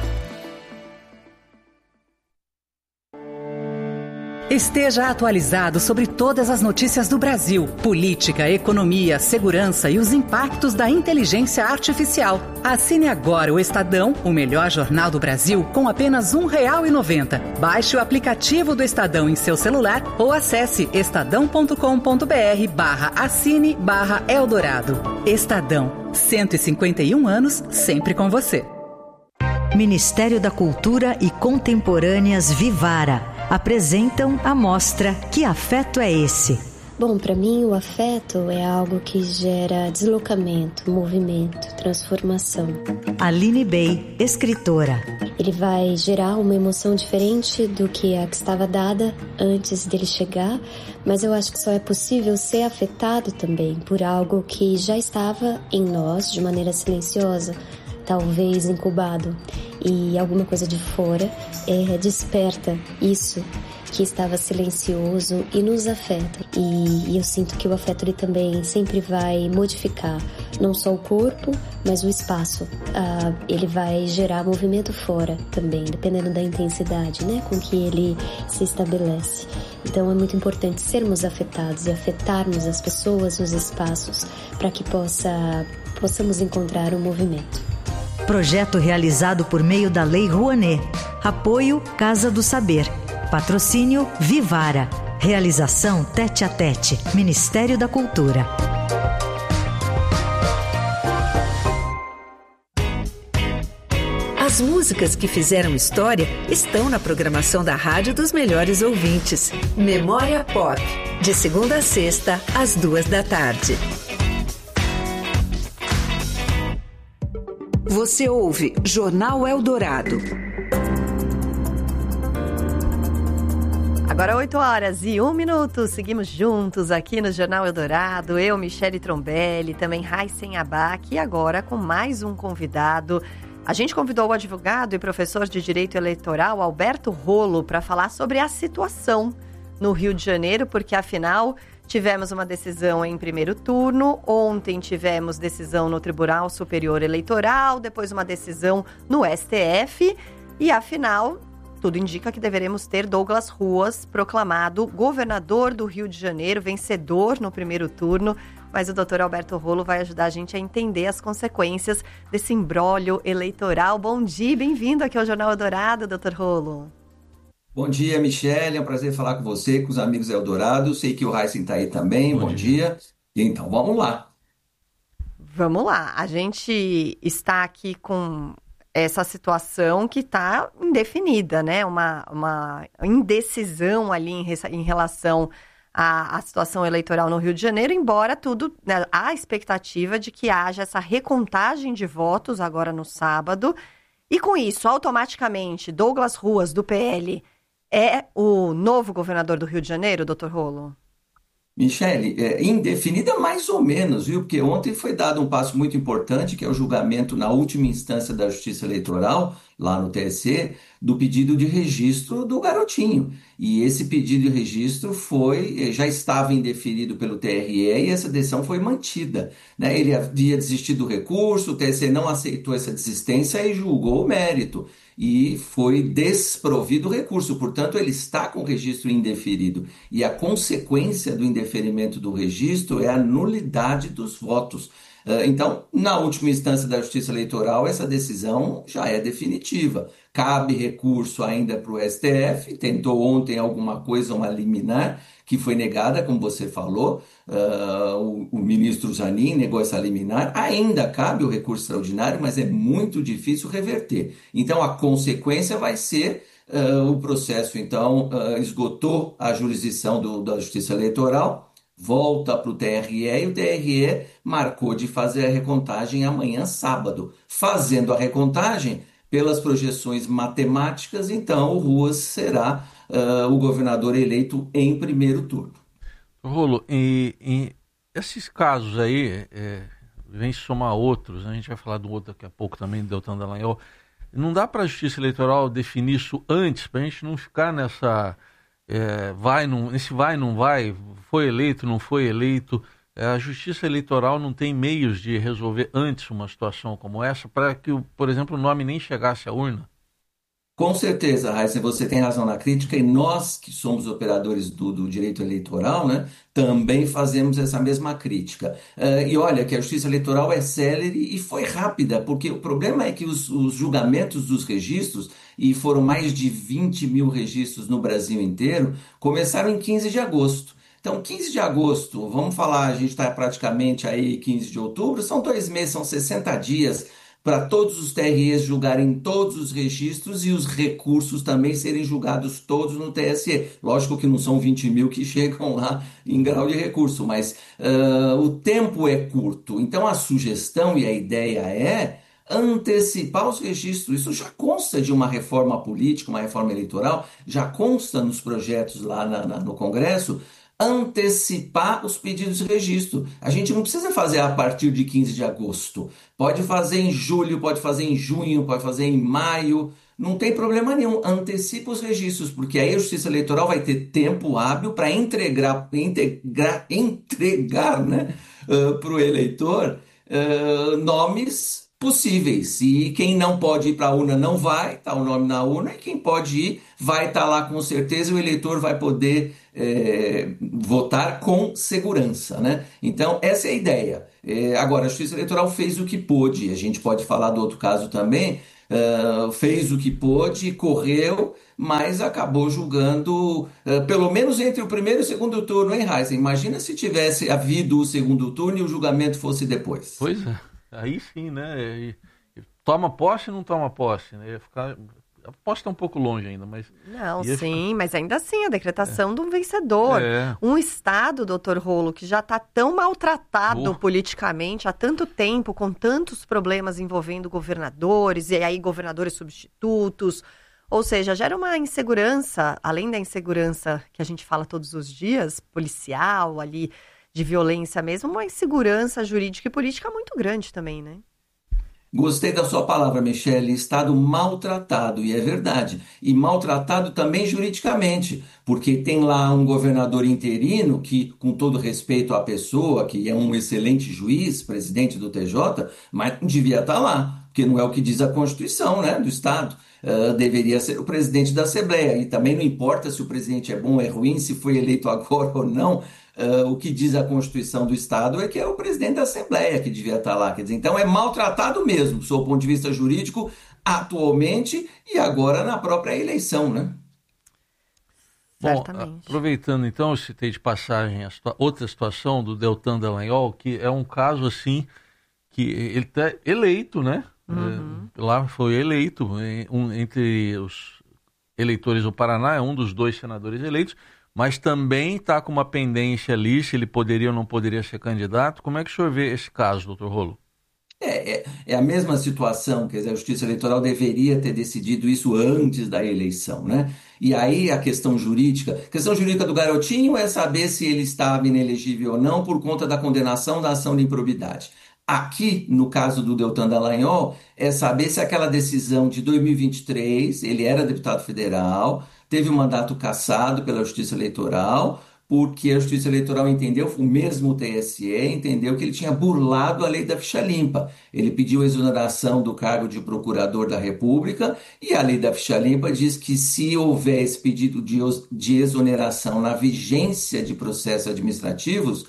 Esteja atualizado sobre todas as notícias do Brasil, política, economia, segurança e os impactos da inteligência artificial. Assine agora o Estadão, o melhor jornal do Brasil, com apenas um real e noventa centavos. Baixe o aplicativo do Estadão em seu celular ou acesse estadão ponto com ponto br barra assine barra Eldorado. Estadão, cento e cinquenta e um anos, sempre com você. Ministério da Cultura e Contemporâneas Vivara apresentam a mostra Que Afeto é Esse? Bom, para mim o afeto é algo que gera deslocamento, movimento, transformação. Aline Bey, escritora. Ele vai gerar uma emoção diferente do que a que estava dada antes dele chegar, mas eu acho que só é possível ser afetado também por algo que já estava em nós de maneira silenciosa, talvez incubado, e alguma coisa de fora é, desperta isso que estava silencioso e nos afeta. E, e eu sinto que o afeto ele também sempre vai modificar não só o corpo, mas o espaço. Ah, ele vai gerar movimento fora também, dependendo da intensidade, né, com que ele se estabelece. Então é muito importante sermos afetados e afetarmos as pessoas, os espaços, para que possa, possamos encontrar um movimento. Projeto realizado por meio da Lei Rouanet. Apoio Casa do Saber. Patrocínio Vivara. Realização Tete a Tete. Ministério da Cultura. As músicas que fizeram história estão na programação da Rádio dos Melhores Ouvintes. Memória Pop. De segunda a sexta, às duas da tarde. Você ouve Jornal Eldorado. Agora oito horas e um minuto, seguimos juntos aqui no Jornal Eldorado, eu, Michele Trombelli, também Raíssen Abac, e agora com mais um convidado. A gente convidou o advogado e professor de Direito Eleitoral, Alberto Rolo, para falar sobre a situação no Rio de Janeiro, porque afinal tivemos uma decisão em primeiro turno, ontem tivemos decisão no Tribunal Superior Eleitoral, depois uma decisão no S T F, e afinal tudo indica que deveremos ter Douglas Ruas proclamado governador do Rio de Janeiro, vencedor no primeiro turno. Mas o doutor Alberto Rolo vai ajudar a gente a entender as consequências desse imbróglio eleitoral. Bom dia, bem-vindo aqui ao Jornal Eldorado, doutor Rolo. Bom dia, Michele, é um prazer falar com você, com os amigos Eldorado. Sei que o Raíssen está aí também, bom, bom dia. dia. Então, vamos lá. Vamos lá, a gente está aqui com essa situação que está indefinida, né? Uma, uma indecisão ali em, em relação à, à situação eleitoral no Rio de Janeiro, embora tudo, né, há a expectativa de que haja essa recontagem de votos agora no sábado. E com isso, automaticamente, Douglas Ruas, do P L, é o novo governador do Rio de Janeiro, doutor Rolo? Michele, é, indefinida mais ou menos, viu? Porque ontem foi dado um passo muito importante, que é o julgamento na última instância da Justiça Eleitoral, lá no T S E, do pedido de registro do garotinho. E esse pedido de registro foi, já estava indeferido pelo T R E e essa decisão foi mantida, né? Ele havia desistido do recurso, o T S E não aceitou essa desistência e julgou o mérito. E foi desprovido o recurso, portanto ele está com o registro indeferido. E a consequência do indeferimento do registro é a nulidade dos votos. Então, na última instância da Justiça Eleitoral, essa decisão já é definitiva. Cabe recurso ainda para o S T F, tentou ontem alguma coisa, uma liminar, que foi negada, como você falou, uh, o, o ministro Zanin negou essa liminar, ainda cabe o recurso extraordinário, mas é muito difícil reverter. Então, a consequência vai ser uh, o processo, então, uh, esgotou a jurisdição do, da Justiça Eleitoral, volta para o T R E e o T R E marcou de fazer a recontagem amanhã, sábado. Fazendo a recontagem, pelas projeções matemáticas, então o Ruas será uh, o governador eleito em primeiro turno. Rolo, e, e esses casos aí, é, vem somar outros, né? A gente vai falar do outro daqui a pouco também, do Deltan Dallagnol. Não dá para a Justiça Eleitoral definir isso antes, para a gente não ficar nessa... É, vai, não, esse vai, não vai, foi eleito, não foi eleito. É, a Justiça Eleitoral não tem meios de resolver antes uma situação como essa para que, por exemplo, o nome nem chegasse à urna? Com certeza, Raíssen, você tem razão na crítica e nós que somos operadores do, do direito eleitoral, né, também fazemos essa mesma crítica. Uh, e olha que a Justiça Eleitoral é célere e foi rápida, porque o problema é que os, os julgamentos dos registros, e foram mais de vinte mil registros no Brasil inteiro, começaram em quinze de agosto. Então, quinze de agosto, vamos falar, a gente está praticamente aí quinze de outubro, são dois meses, são sessenta dias para todos os T R Es julgarem todos os registros e os recursos também serem julgados todos no T S E. Lógico que não são vinte mil que chegam lá em grau de recurso, mas uh, o tempo é curto. Então, a sugestão e a ideia é antecipar os registros. Isso já consta de uma reforma política, uma reforma eleitoral, já consta nos projetos lá na, na, no Congresso, antecipar os pedidos de registro. A gente não precisa fazer a partir de quinze de agosto. Pode fazer em julho, pode fazer em junho, pode fazer em maio, não tem problema nenhum, antecipa os registros, porque aí a Justiça Eleitoral vai ter tempo hábil para entregar, integrar, entregar, né, uh, para o eleitor uh, nomes possíveis. E quem não pode ir para a urna não vai, está o nome na urna, e quem pode ir vai estar lá com certeza, e o eleitor vai poder é, votar com segurança, né? Então, essa é a ideia. É, agora, a Justiça Eleitoral fez o que pôde, a gente pode falar do outro caso também, uh, fez o que pôde, correu, mas acabou julgando, uh, pelo menos entre o primeiro e o segundo turno, hein, Raíssa? Imagina se tivesse havido o segundo turno e o julgamento fosse depois. Pois é. Aí sim, né? E, e toma posse ou não toma posse? Né? Ia ficar... A posse está um pouco longe ainda, mas... Não, sim, ficar... mas ainda assim, a decretação é. de um vencedor. É. Um Estado, doutor Rolo, que já está tão maltratado oh. politicamente há tanto tempo, com tantos problemas envolvendo governadores, e aí governadores substitutos. Ou seja, gera uma insegurança, além da insegurança que a gente fala todos os dias, policial ali... de violência mesmo, uma insegurança jurídica e política muito grande também, né? Gostei da sua palavra, Michele, Estado maltratado, e é verdade. E maltratado também juridicamente, porque tem lá um governador interino que, com todo respeito à pessoa, que é um excelente juiz, presidente do T J, mas não devia estar lá, porque não é o que diz a Constituição, né, do Estado. Uh, deveria ser o presidente da Assembleia. E também não importa se o presidente é bom ou é ruim, se foi eleito agora ou não. Uh, o que diz a Constituição do Estado é que é o presidente da Assembleia que devia estar lá. Quer dizer, então é maltratado mesmo, do seu ponto de vista jurídico, atualmente e agora na própria eleição, né? Bom, aproveitando então, eu citei de passagem a situa- outra situação do Deltan Dallagnol, que é um caso assim, que ele está eleito, né? Uhum. É, lá foi eleito, um, entre os eleitores do Paraná, é um dos dois senadores eleitos, mas também está com uma pendência ali, se ele poderia ou não poderia ser candidato. Como é que o senhor vê esse caso, doutor Rolo? É, é, é a mesma situação, quer dizer, a Justiça Eleitoral deveria ter decidido isso antes da eleição, né? E aí a questão jurídica, a questão jurídica do garotinho é saber se ele estava inelegível ou não por conta da condenação da ação de improbidade. Aqui, no caso do Deltan Dallagnol, é saber se aquela decisão de dois mil e vinte e três, ele era deputado federal, teve um mandato cassado pela Justiça Eleitoral, porque a Justiça Eleitoral entendeu, o mesmo T S E entendeu que ele tinha burlado a lei da ficha limpa. Ele pediu exoneração do cargo de procurador da República e a lei da ficha limpa diz que se houver esse pedido de, de exoneração na vigência de processos administrativos,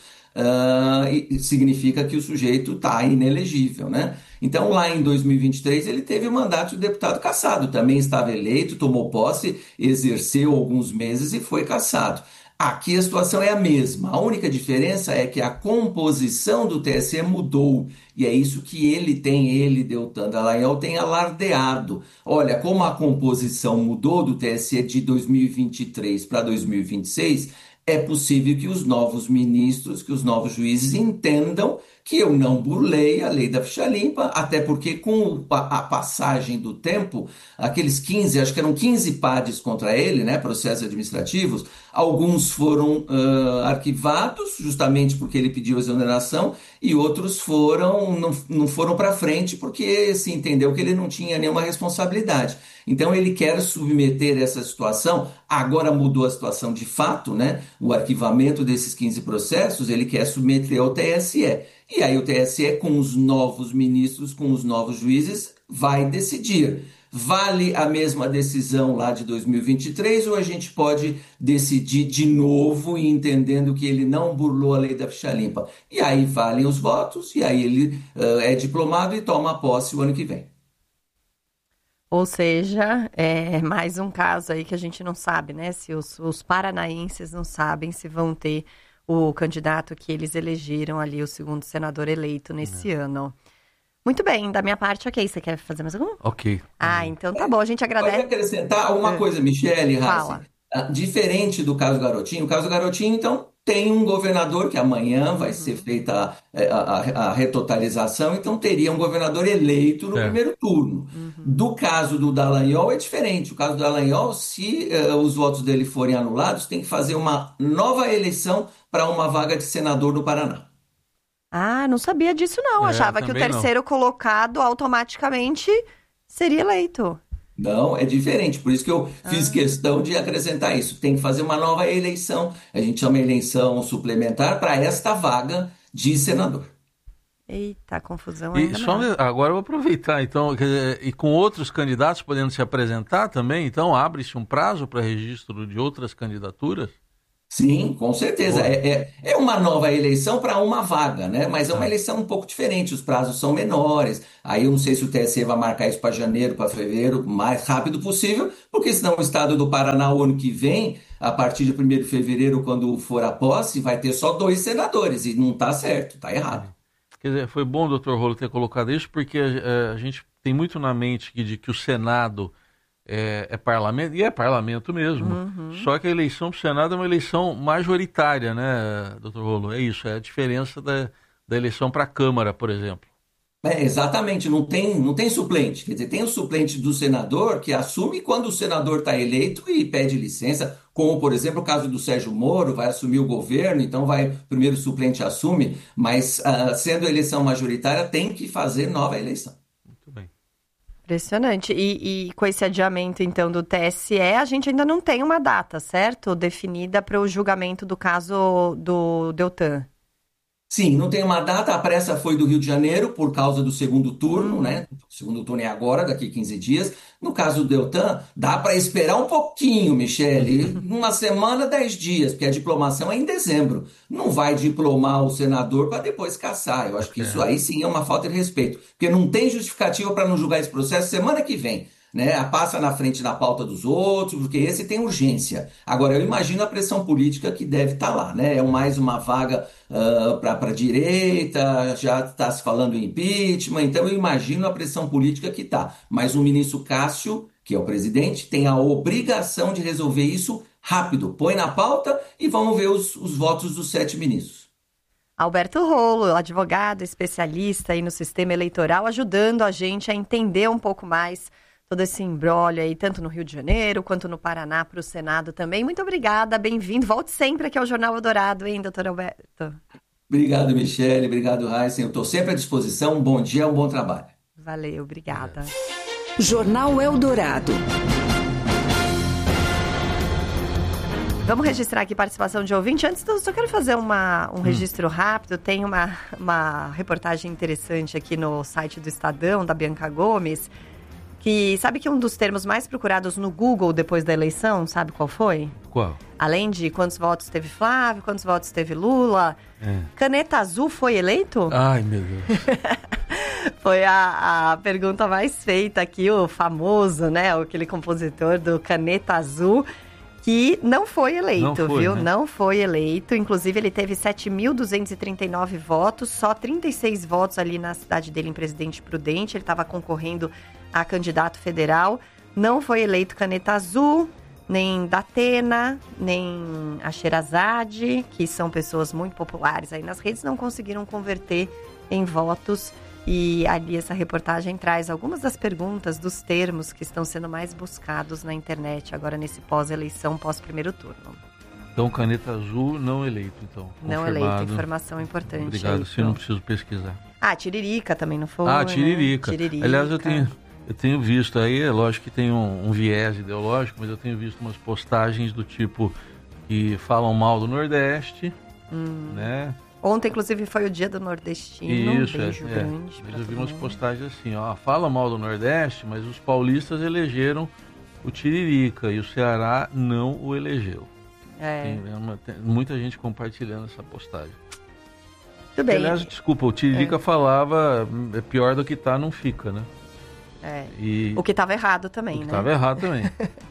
Uh, significa que o sujeito está inelegível, né? Então, lá em dois mil e vinte e três, ele teve o mandato de deputado cassado, também estava eleito, tomou posse, exerceu alguns meses e foi cassado. Aqui a situação é a mesma, a única diferença é que a composição do T S E mudou, e é isso que ele tem, ele, Deltan Dallagnol, tem alardeado. Olha, como a composição mudou do T S E de dois mil e vinte e três para dois mil e vinte e seis, é possível que os novos ministros, que os novos juízes entendam que eu não burlei a lei da ficha limpa, até porque com a passagem do tempo, aqueles quinze, acho que eram quinze P A Ds contra ele, né, processos administrativos, alguns foram uh, arquivados, justamente porque ele pediu exoneração, e outros foram, não, não foram para frente, porque se entendeu que ele não tinha nenhuma responsabilidade. Então ele quer submeter essa situação, agora mudou a situação de fato, né, o arquivamento desses quinze processos, ele quer submeter ao T S E. E aí o T S E, com os novos ministros, com os novos juízes, vai decidir. Vale a mesma decisão lá de dois mil e vinte e três ou a gente pode decidir de novo e entendendo que ele não burlou a lei da ficha limpa? E aí valem os votos e aí ele uh, é diplomado e toma posse o ano que vem. Ou seja, é mais um caso aí que a gente não sabe, né? Se os, os paranaenses não sabem se vão ter o candidato que eles elegeram ali, o segundo senador eleito nesse é. ano. Muito bem, da minha parte, ok. Você quer fazer mais algum? Ok. Ah, então tá bom, a gente agradece. Pode acrescentar uma coisa, Michele, Fala. Rassi. Diferente do caso Garotinho, o caso Garotinho, então, tem um governador que amanhã vai uhum. ser feita a, a, a retotalização, então teria um governador eleito no é. primeiro turno. Uhum. Do caso do Dallagnol é diferente. O caso do Dallagnol, se uh, os votos dele forem anulados, tem que fazer uma nova eleição para uma vaga de senador no Paraná. Ah, não sabia disso não. É, Achava que o terceiro não. colocado automaticamente seria eleito. Não, é diferente. Por isso que eu fiz Ah. questão de acrescentar isso. Tem que fazer uma nova eleição. A gente chama eleição suplementar para esta vaga de senador. Eita, confusão E ainda só maior. me- agora eu vou aproveitar, então, quer dizer, e com outros candidatos podendo se apresentar também, então abre-se um prazo para registro de outras candidaturas? Sim, com certeza. Boa. É, é, é uma nova eleição para uma vaga, né? Mas é uma Ah. eleição um pouco diferente, os prazos são menores. Aí eu não sei se o T S E vai marcar isso para janeiro, para fevereiro, o mais rápido possível, porque senão o estado do Paraná, o ano que vem, a partir de primeiro de fevereiro, quando for a posse, vai ter só dois senadores, e não está certo, está errado. Quer dizer, foi bom o doutor Rolo ter colocado isso, porque eh, a gente tem muito na mente que, de que o Senado é, é parlamento, e é parlamento mesmo. Uhum. Só que a eleição para o Senado é uma eleição majoritária, né, doutor Rolo? É isso, é a diferença da, da eleição para a Câmara, por exemplo. É, exatamente, não tem, não tem suplente. Quer dizer, tem o suplente do senador que assume quando o senador está eleito e pede licença, como, por exemplo, o caso do Sérgio Moro, vai assumir o governo, então vai, primeiro o suplente assume, mas ah, sendo eleição majoritária, tem que fazer nova eleição. Muito bem. Impressionante. E, e com esse adiamento, então, do T S E, a gente ainda não tem uma data, certo? Definida para o julgamento do caso do Deltan. Sim, não tem uma data, a pressa foi do Rio de Janeiro por causa do segundo turno, né? O segundo turno é agora, daqui a quinze dias. No caso do Deltan, dá para esperar um pouquinho, Michele, uma semana, dez dias, porque a diplomação é em dezembro. Não vai diplomar o senador para depois caçar. Eu acho que isso aí sim é uma falta de respeito, porque não tem justificativa para não julgar esse processo semana que vem. Né, passa na frente da pauta dos outros, porque esse tem urgência. Agora, eu imagino a pressão política que deve estar lá, né? É mais uma vaga uh, para a direita, já está se falando em impeachment, então eu imagino a pressão política que está. Mas o ministro Cássio, que é o presidente, tem a obrigação de resolver isso rápido. Põe na pauta e vamos ver os, os votos dos sete ministros. Alberto Rolo, advogado, especialista aí no sistema eleitoral, ajudando a gente a entender um pouco mais todo esse imbróglio aí, tanto no Rio de Janeiro, quanto no Paraná, para o Senado também. Muito obrigada, bem-vindo. Volte sempre aqui ao Jornal Eldorado, hein, doutor Alberto? Obrigado, Michele. Obrigado, Raíssa. Eu estou sempre à disposição. Um bom dia, um bom trabalho. Valeu, obrigada. Jornal Eldorado. Vamos registrar aqui participação de ouvinte. Antes, eu só quero fazer uma, um registro rápido. Tem uma, uma reportagem interessante aqui no site do Estadão, da Bianca Gomes, que sabe que um dos termos mais procurados no Google depois da eleição, sabe qual foi? Qual? Além de quantos votos teve Flávio, quantos votos teve Lula, É. Caneta Azul foi eleito? Ai, meu Deus. Foi a, a pergunta mais feita aqui, o famoso, né, aquele compositor do Caneta Azul, que não foi eleito, Não foi, viu? né? Não foi eleito. Inclusive, ele teve sete mil duzentos e trinta e nove votos, só trinta e seis votos ali na cidade dele, em Presidente Prudente. Ele estava concorrendo a candidato federal. Não foi eleito Caneta Azul, nem Datena, nem a Sherazade, que são pessoas muito populares aí nas redes, não conseguiram converter em votos. E ali essa reportagem traz algumas das perguntas, dos termos que estão sendo mais buscados na internet agora nesse pós-eleição, pós-primeiro turno. Então, Caneta Azul não eleito, então. Não Confirmado. eleito, informação importante. Obrigado, aí, se eu não pro- preciso pesquisar. Ah, Tiririca também não foi, Ah, né? Tiririca. Tiririca. Aliás, eu tenho, eu tenho visto aí, é lógico que tem um, um viés ideológico, mas eu tenho visto umas postagens do tipo que falam mal do Nordeste, Hum. né? Ontem, inclusive, foi o dia do nordestino. Isso, um beijo é, é. grande pra Mas eu vi todo umas mundo. postagens assim, ó, fala mal do Nordeste, mas os paulistas elegeram o Tiririca e o Ceará não o elegeu. É, Tem, é uma- tem muita gente compartilhando essa postagem. tudo bem. Aliás, desculpa, o Tiririca falava, é pior do que tá, não fica, né? É. E O que estava errado também, o que né? tava errado também.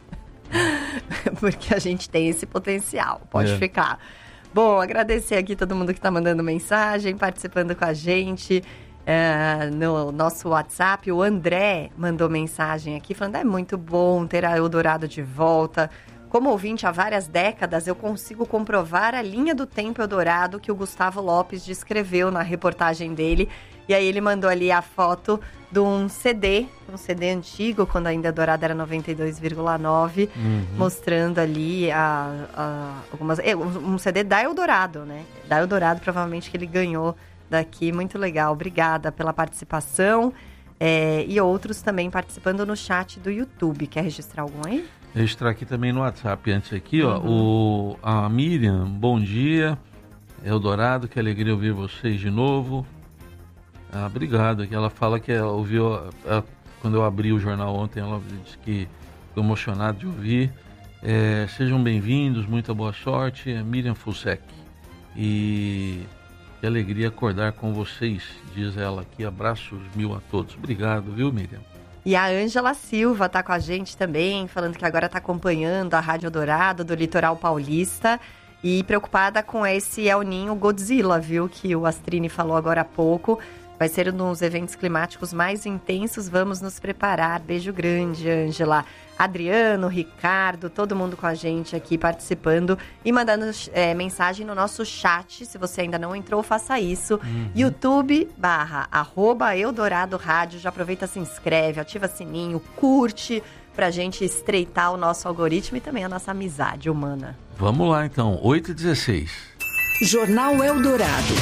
Porque a gente tem esse potencial, pode É. ficar. Bom, agradecer aqui todo mundo que está mandando mensagem, participando com a gente é, no nosso WhatsApp. O André mandou mensagem aqui falando: é muito bom ter a Eldorado de volta. Como ouvinte há várias décadas, eu consigo comprovar a linha do tempo Eldorado que o Gustavo Lopes descreveu na reportagem dele. E aí ele mandou ali a foto de um C D, um C D antigo, quando ainda Eldorado era noventa e dois vírgula nove, Uhum. mostrando ali a, a- algumas... é, um C D da Eldorado, né? Da Eldorado, provavelmente, que ele ganhou daqui. Muito legal. Obrigada pela participação. É, e outros também participando no chat do YouTube. Quer registrar algum aí? Registrar aqui também no WhatsApp antes aqui, ó. Uhum. O, a Miriam, bom dia. Eldorado, que alegria ouvir vocês de novo. Ah, obrigado. Ela fala que ela ouviu, ela, quando eu abri o jornal ontem, ela disse que ficou emocionada de ouvir. É, sejam bem-vindos, muita boa sorte. É Miriam Fusek. E que alegria acordar com vocês, diz ela aqui. Abraços mil a todos. Obrigado, viu, Miriam? E a Ângela Silva tá com a gente também, falando que agora tá acompanhando a Rádio Eldorado do Litoral Paulista e preocupada com esse El Ninho Godzilla, viu, que o Astrini falou agora há pouco. Vai ser um dos eventos climáticos mais intensos, vamos nos preparar. Beijo grande, Ângela. Adriano, Ricardo, todo mundo com a gente aqui participando e mandando é, mensagem no nosso chat. Se você ainda não entrou, faça isso. Uhum. YouTube barra arroba Eldorado Rádio. Já aproveita, se inscreve, ativa sininho, curte pra gente estreitar o nosso algoritmo e também a nossa amizade humana. Vamos lá então, oito e dezesseis. Jornal Eldorado.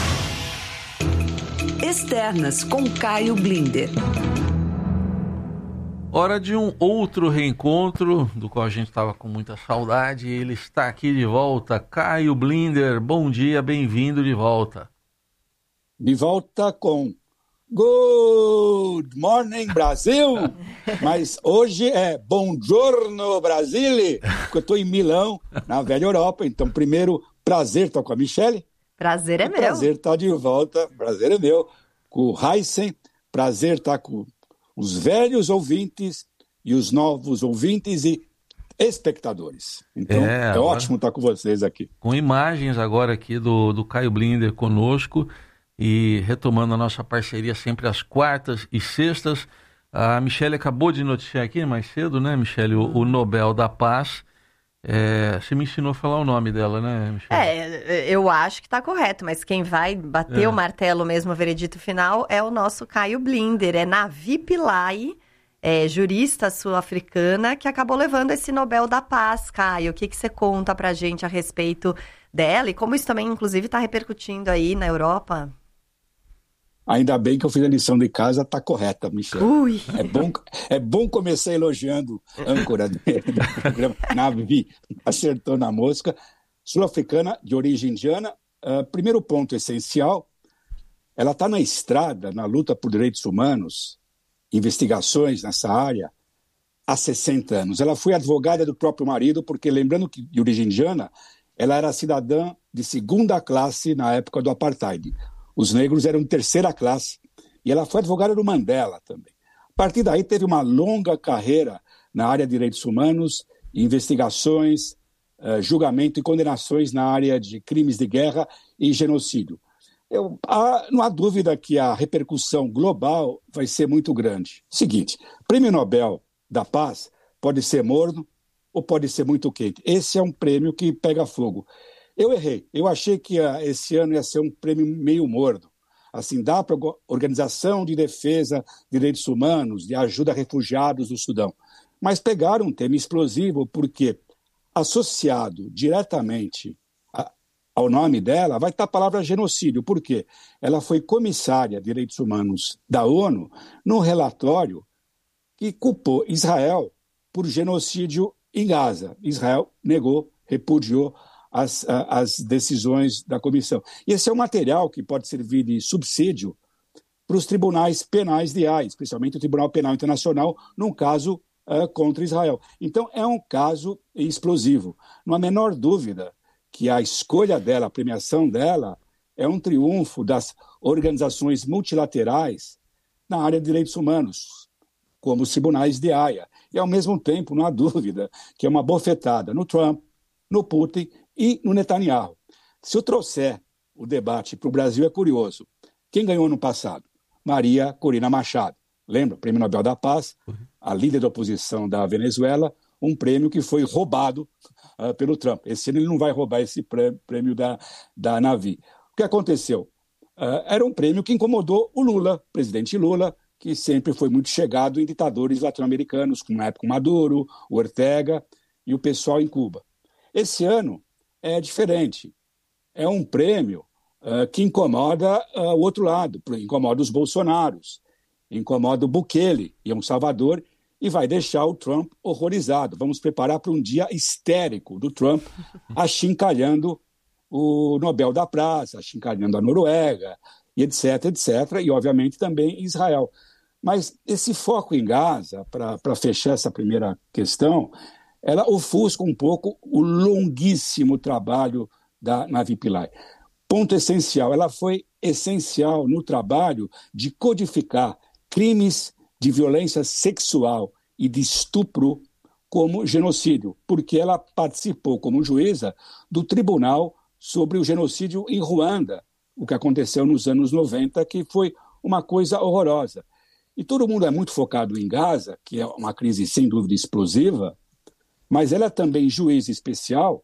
Externas com Caio Blinder. Hora de um outro reencontro, do qual a gente estava com muita saudade. Ele está aqui de volta, Caio Blinder. Bom dia, bem-vindo de volta. De volta com Good Morning Brasil, mas hoje é Buongiorno Brasile, porque eu estou em Milão, na velha Europa. Então, primeiro, prazer estar com a Michele. Prazer é meu. Prazer estar de volta, prazer é meu, com o Heisen. Prazer estar com os velhos ouvintes e os novos ouvintes e espectadores. Então, é, é ótimo estar com vocês aqui. Com imagens agora aqui do, do Caio Blinder conosco e retomando a nossa parceria sempre às quartas e sextas. A Michele acabou de noticiar aqui mais cedo, né, Michele, o, o Nobel da Paz. É, você me ensinou a falar o nome dela, né, Michele? É, eu acho que está correto, mas quem vai bater é. o martelo mesmo, o veredito final, é o nosso Caio Blinder, é Navi Pillay, é, jurista sul-africana, que acabou levando esse Nobel da Paz. Caio, o que, que você conta pra gente a respeito dela e como isso também, inclusive, está repercutindo aí na Europa? Ainda bem que eu fiz a lição de casa, tá correta, Michele. Ui. É bom, é bom começar elogiando a âncora do programa. Navi acertou na mosca. Sul-africana, de origem indiana. Uh, primeiro ponto essencial, ela está na estrada, na luta por direitos humanos, investigações nessa área, há sessenta anos. Ela foi advogada do próprio marido, porque, lembrando que de origem indiana, ela era cidadã de segunda classe na época do apartheid. Os negros eram de terceira classe. E ela foi advogada do Mandela também. A partir daí, teve uma longa carreira na área de direitos humanos, investigações, uh, julgamento e condenações na área de crimes de guerra e genocídio. Eu, há, não há dúvida que a repercussão global vai ser muito grande. Seguinte, Prêmio Nobel da Paz pode ser morno ou pode ser muito quente. Esse é um prêmio que pega fogo. Eu errei. Eu achei que uh, esse ano ia ser um prêmio meio morno. Assim, dá para a Organização de Defesa de Direitos Humanos, de ajuda a refugiados do Sudão. Mas pegaram um tema explosivo porque, associado diretamente a, ao nome dela, vai estar a palavra genocídio. Por quê? Ela foi comissária de Direitos Humanos da ONU num relatório que culpou Israel por genocídio em Gaza. Israel negou, repudiou As, as decisões da comissão. E esse é um material que pode servir de subsídio para os tribunais penais de Haia, especialmente o Tribunal Penal Internacional, num caso uh, contra Israel. Então, é um caso explosivo. Não há menor dúvida que a escolha dela, a premiação dela, é um triunfo das organizações multilaterais na área de direitos humanos, como os tribunais de Haia. E, ao mesmo tempo, não há dúvida que é uma bofetada no Trump, no Putin e no Netanyahu. Se eu trouxer o debate para o Brasil, é curioso. Quem ganhou no passado? Maria Corina Machado. Lembra? Prêmio Nobel da Paz, a líder da oposição da Venezuela, um prêmio que foi roubado uh, pelo Trump. Esse ano ele não vai roubar esse prêmio da, da Navi. O que aconteceu? Uh, era um prêmio que incomodou o Lula, presidente Lula, que sempre foi muito chegado em ditadores latino-americanos, como na época o Maduro, o Ortega e o pessoal em Cuba. Esse ano é diferente. É um prêmio uh, que incomoda uh, o outro lado, incomoda os bolsonaros. incomoda o Bukele e El Salvador e vai deixar o Trump horrorizado. Vamos preparar para um dia histérico do Trump, achincalhando o Nobel da Paz, achincalhando a Noruega, e etc, etcétera, e obviamente também Israel. Mas esse foco em Gaza, para fechar essa primeira questão, ela ofusca um pouco o longuíssimo trabalho da Navi Pillay. Ponto essencial, ela foi essencial no trabalho de codificar crimes de violência sexual e de estupro como genocídio, porque ela participou como juíza do tribunal sobre o genocídio em Ruanda, o que aconteceu nos anos noventa, que foi uma coisa horrorosa. E todo mundo é muito focado em Gaza, que é uma crise sem dúvida explosiva, mas ela é também juiz especial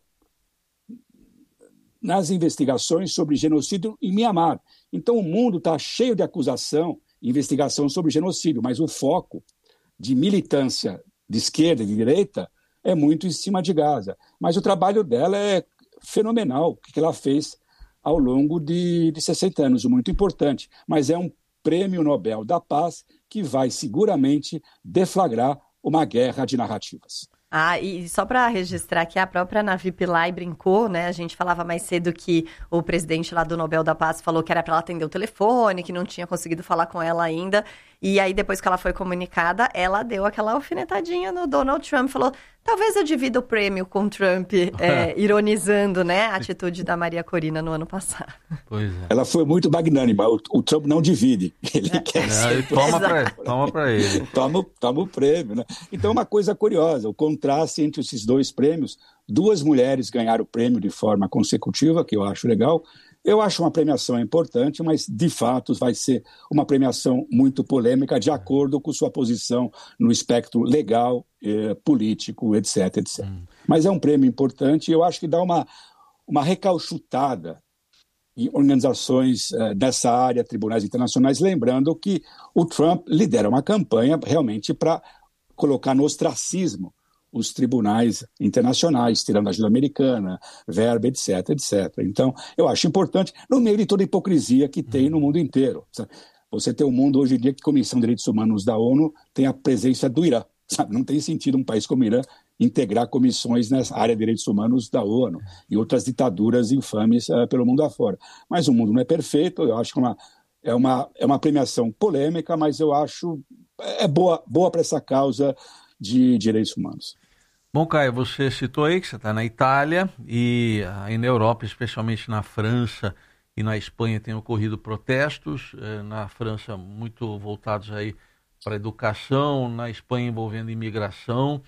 nas investigações sobre genocídio em Mianmar. Então o mundo está cheio de acusação, investigação sobre genocídio, mas o foco de militância de esquerda e de direita é muito em cima de Gaza. Mas o trabalho dela é fenomenal, o que ela fez ao longo de, de sessenta anos, muito importante. Mas é um prêmio Nobel da Paz que vai seguramente deflagrar uma guerra de narrativas. Ah, e só para registrar que a própria Navi Pillay brincou, né? A gente falava mais cedo que o presidente lá do Nobel da Paz falou que era para ela atender o telefone, que não tinha conseguido falar com ela ainda. E aí, depois que ela foi comunicada, ela deu aquela alfinetadinha no Donald Trump, falou, talvez eu divida o prêmio com o Trump, é, ironizando, né, a atitude da Maria Corina no ano passado. Pois é. Ela foi muito magnânima, o, o Trump não divide, ele é. quer é, toma para toma para ele. Toma, toma o prêmio, né? Então, uma coisa curiosa, o contraste entre esses dois prêmios, duas mulheres ganharam o prêmio de forma consecutiva, que eu acho legal. Eu acho uma premiação importante, mas, de fato, vai ser uma premiação muito polêmica, de acordo com sua posição no espectro legal, eh, político, etc, etcétera. Hum. Mas é um prêmio importante e eu acho que dá uma, uma recauchutada em organizações eh, dessa área, tribunais internacionais, lembrando que o Trump lidera uma campanha realmente para colocar no ostracismo os tribunais internacionais, tirando a ajuda americana, verba, etc, etcétera. Então, eu acho importante, no meio de toda a hipocrisia que tem no mundo inteiro. Sabe? Você tem um mundo hoje em dia que a Comissão de Direitos Humanos da ONU tem a presença do Irã. Sabe? Não tem sentido um país como o Irã integrar comissões nessa área de direitos humanos da ONU e outras ditaduras infames uh, pelo mundo afora. Mas o mundo não é perfeito, eu acho que é uma, é uma, é uma premiação polêmica, mas eu acho é boa, boa para essa causa de direitos humanos. Bom, Caio, você citou aí que você está na Itália e aí na Europa, especialmente na França e na Espanha, tem ocorrido protestos, na França muito voltados aí para a educação, na Espanha envolvendo imigração.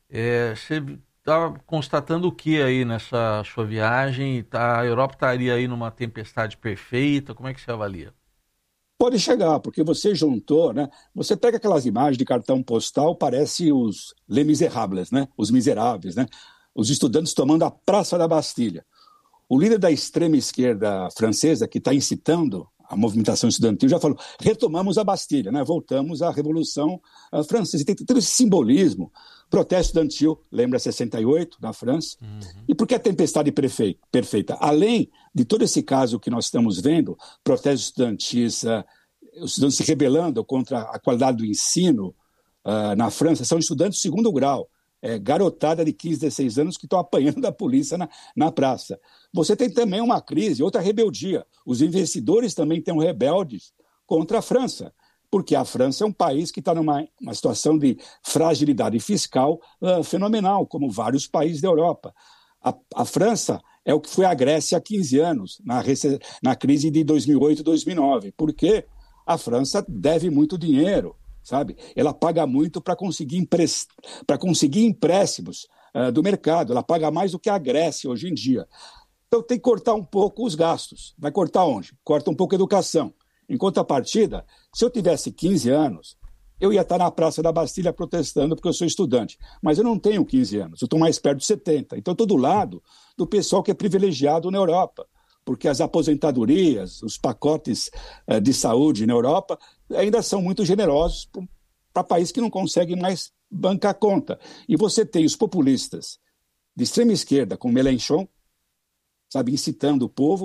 É, você está constatando o que aí nessa sua viagem? Tá, a Europa estaria aí numa tempestade perfeita? Como é que você avalia? Pode chegar, porque você juntou, né? Você pega aquelas imagens de cartão postal, parece os Les Miserables, né? Os miseráveis, né? Os estudantes tomando a Praça da Bastilha. O líder da extrema esquerda francesa, que está incitando a movimentação estudantil, já falou, retomamos a Bastilha, né? Voltamos à Revolução uh, Francesa. E tem todo esse simbolismo. Protesto estudantil, lembra sessenta e oito, na França. Uhum. E por que a tempestade perfeita? Além de todo esse caso que nós estamos vendo, protestos estudantis, uh, os estudantes se rebelando contra a qualidade do ensino uh, na França, são estudantes de segundo grau, é, garotada de quinze, dezesseis anos que estão apanhando da polícia na, na praça. Você tem também uma crise, outra rebeldia. Os investidores também estão rebeldes contra a França, porque a França é um país que está numa uma situação de fragilidade fiscal uh, fenomenal, como vários países da Europa. A, a França é o que foi a Grécia há quinze anos, na, na crise de dois mil e oito, dois mil e nove, porque a França deve muito dinheiro, sabe? Ela paga muito para conseguir, emprest... conseguir empréstimos uh, do mercado, ela paga mais do que a Grécia hoje em dia. Então tem que cortar um pouco os gastos. Vai cortar onde? Corta um pouco a educação. Em contrapartida, se eu tivesse quinze anos, eu ia estar na Praça da Bastilha protestando porque eu sou estudante. Mas eu não tenho quinze anos, eu estou mais perto de setenta. Então eu estou do lado do pessoal que é privilegiado na Europa, porque as aposentadorias, os pacotes uh, de saúde na Europa ainda são muito generosos para países que não conseguem mais bancar conta. E você tem os populistas de extrema esquerda, como Mélenchon, sabe, incitando o povo.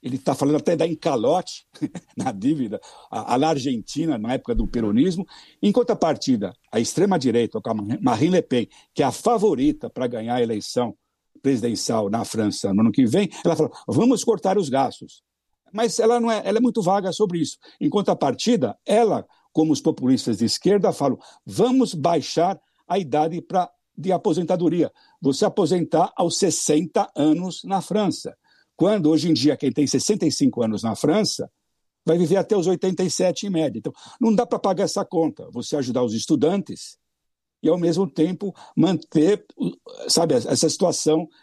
ele está falando até dar encalote na dívida à, à Argentina, na época do peronismo. Em contrapartida, a extrema-direita, a Marine Le Pen, que é a favorita para ganhar a eleição presidencial na França no ano que vem, ela fala, vamos cortar os gastos. Mas ela, não é, ela é muito vaga sobre isso. Em contrapartida, ela, como os populistas de esquerda, falam, vamos baixar a idade pra, de aposentadoria. Você aposentar aos sessenta anos na França. Quando, hoje em dia, quem tem sessenta e cinco anos na França vai viver até os oitenta e sete em média. Então, não dá para pagar essa conta. Você ajudar os estudantes e, ao mesmo tempo, manter, sabe, essa situação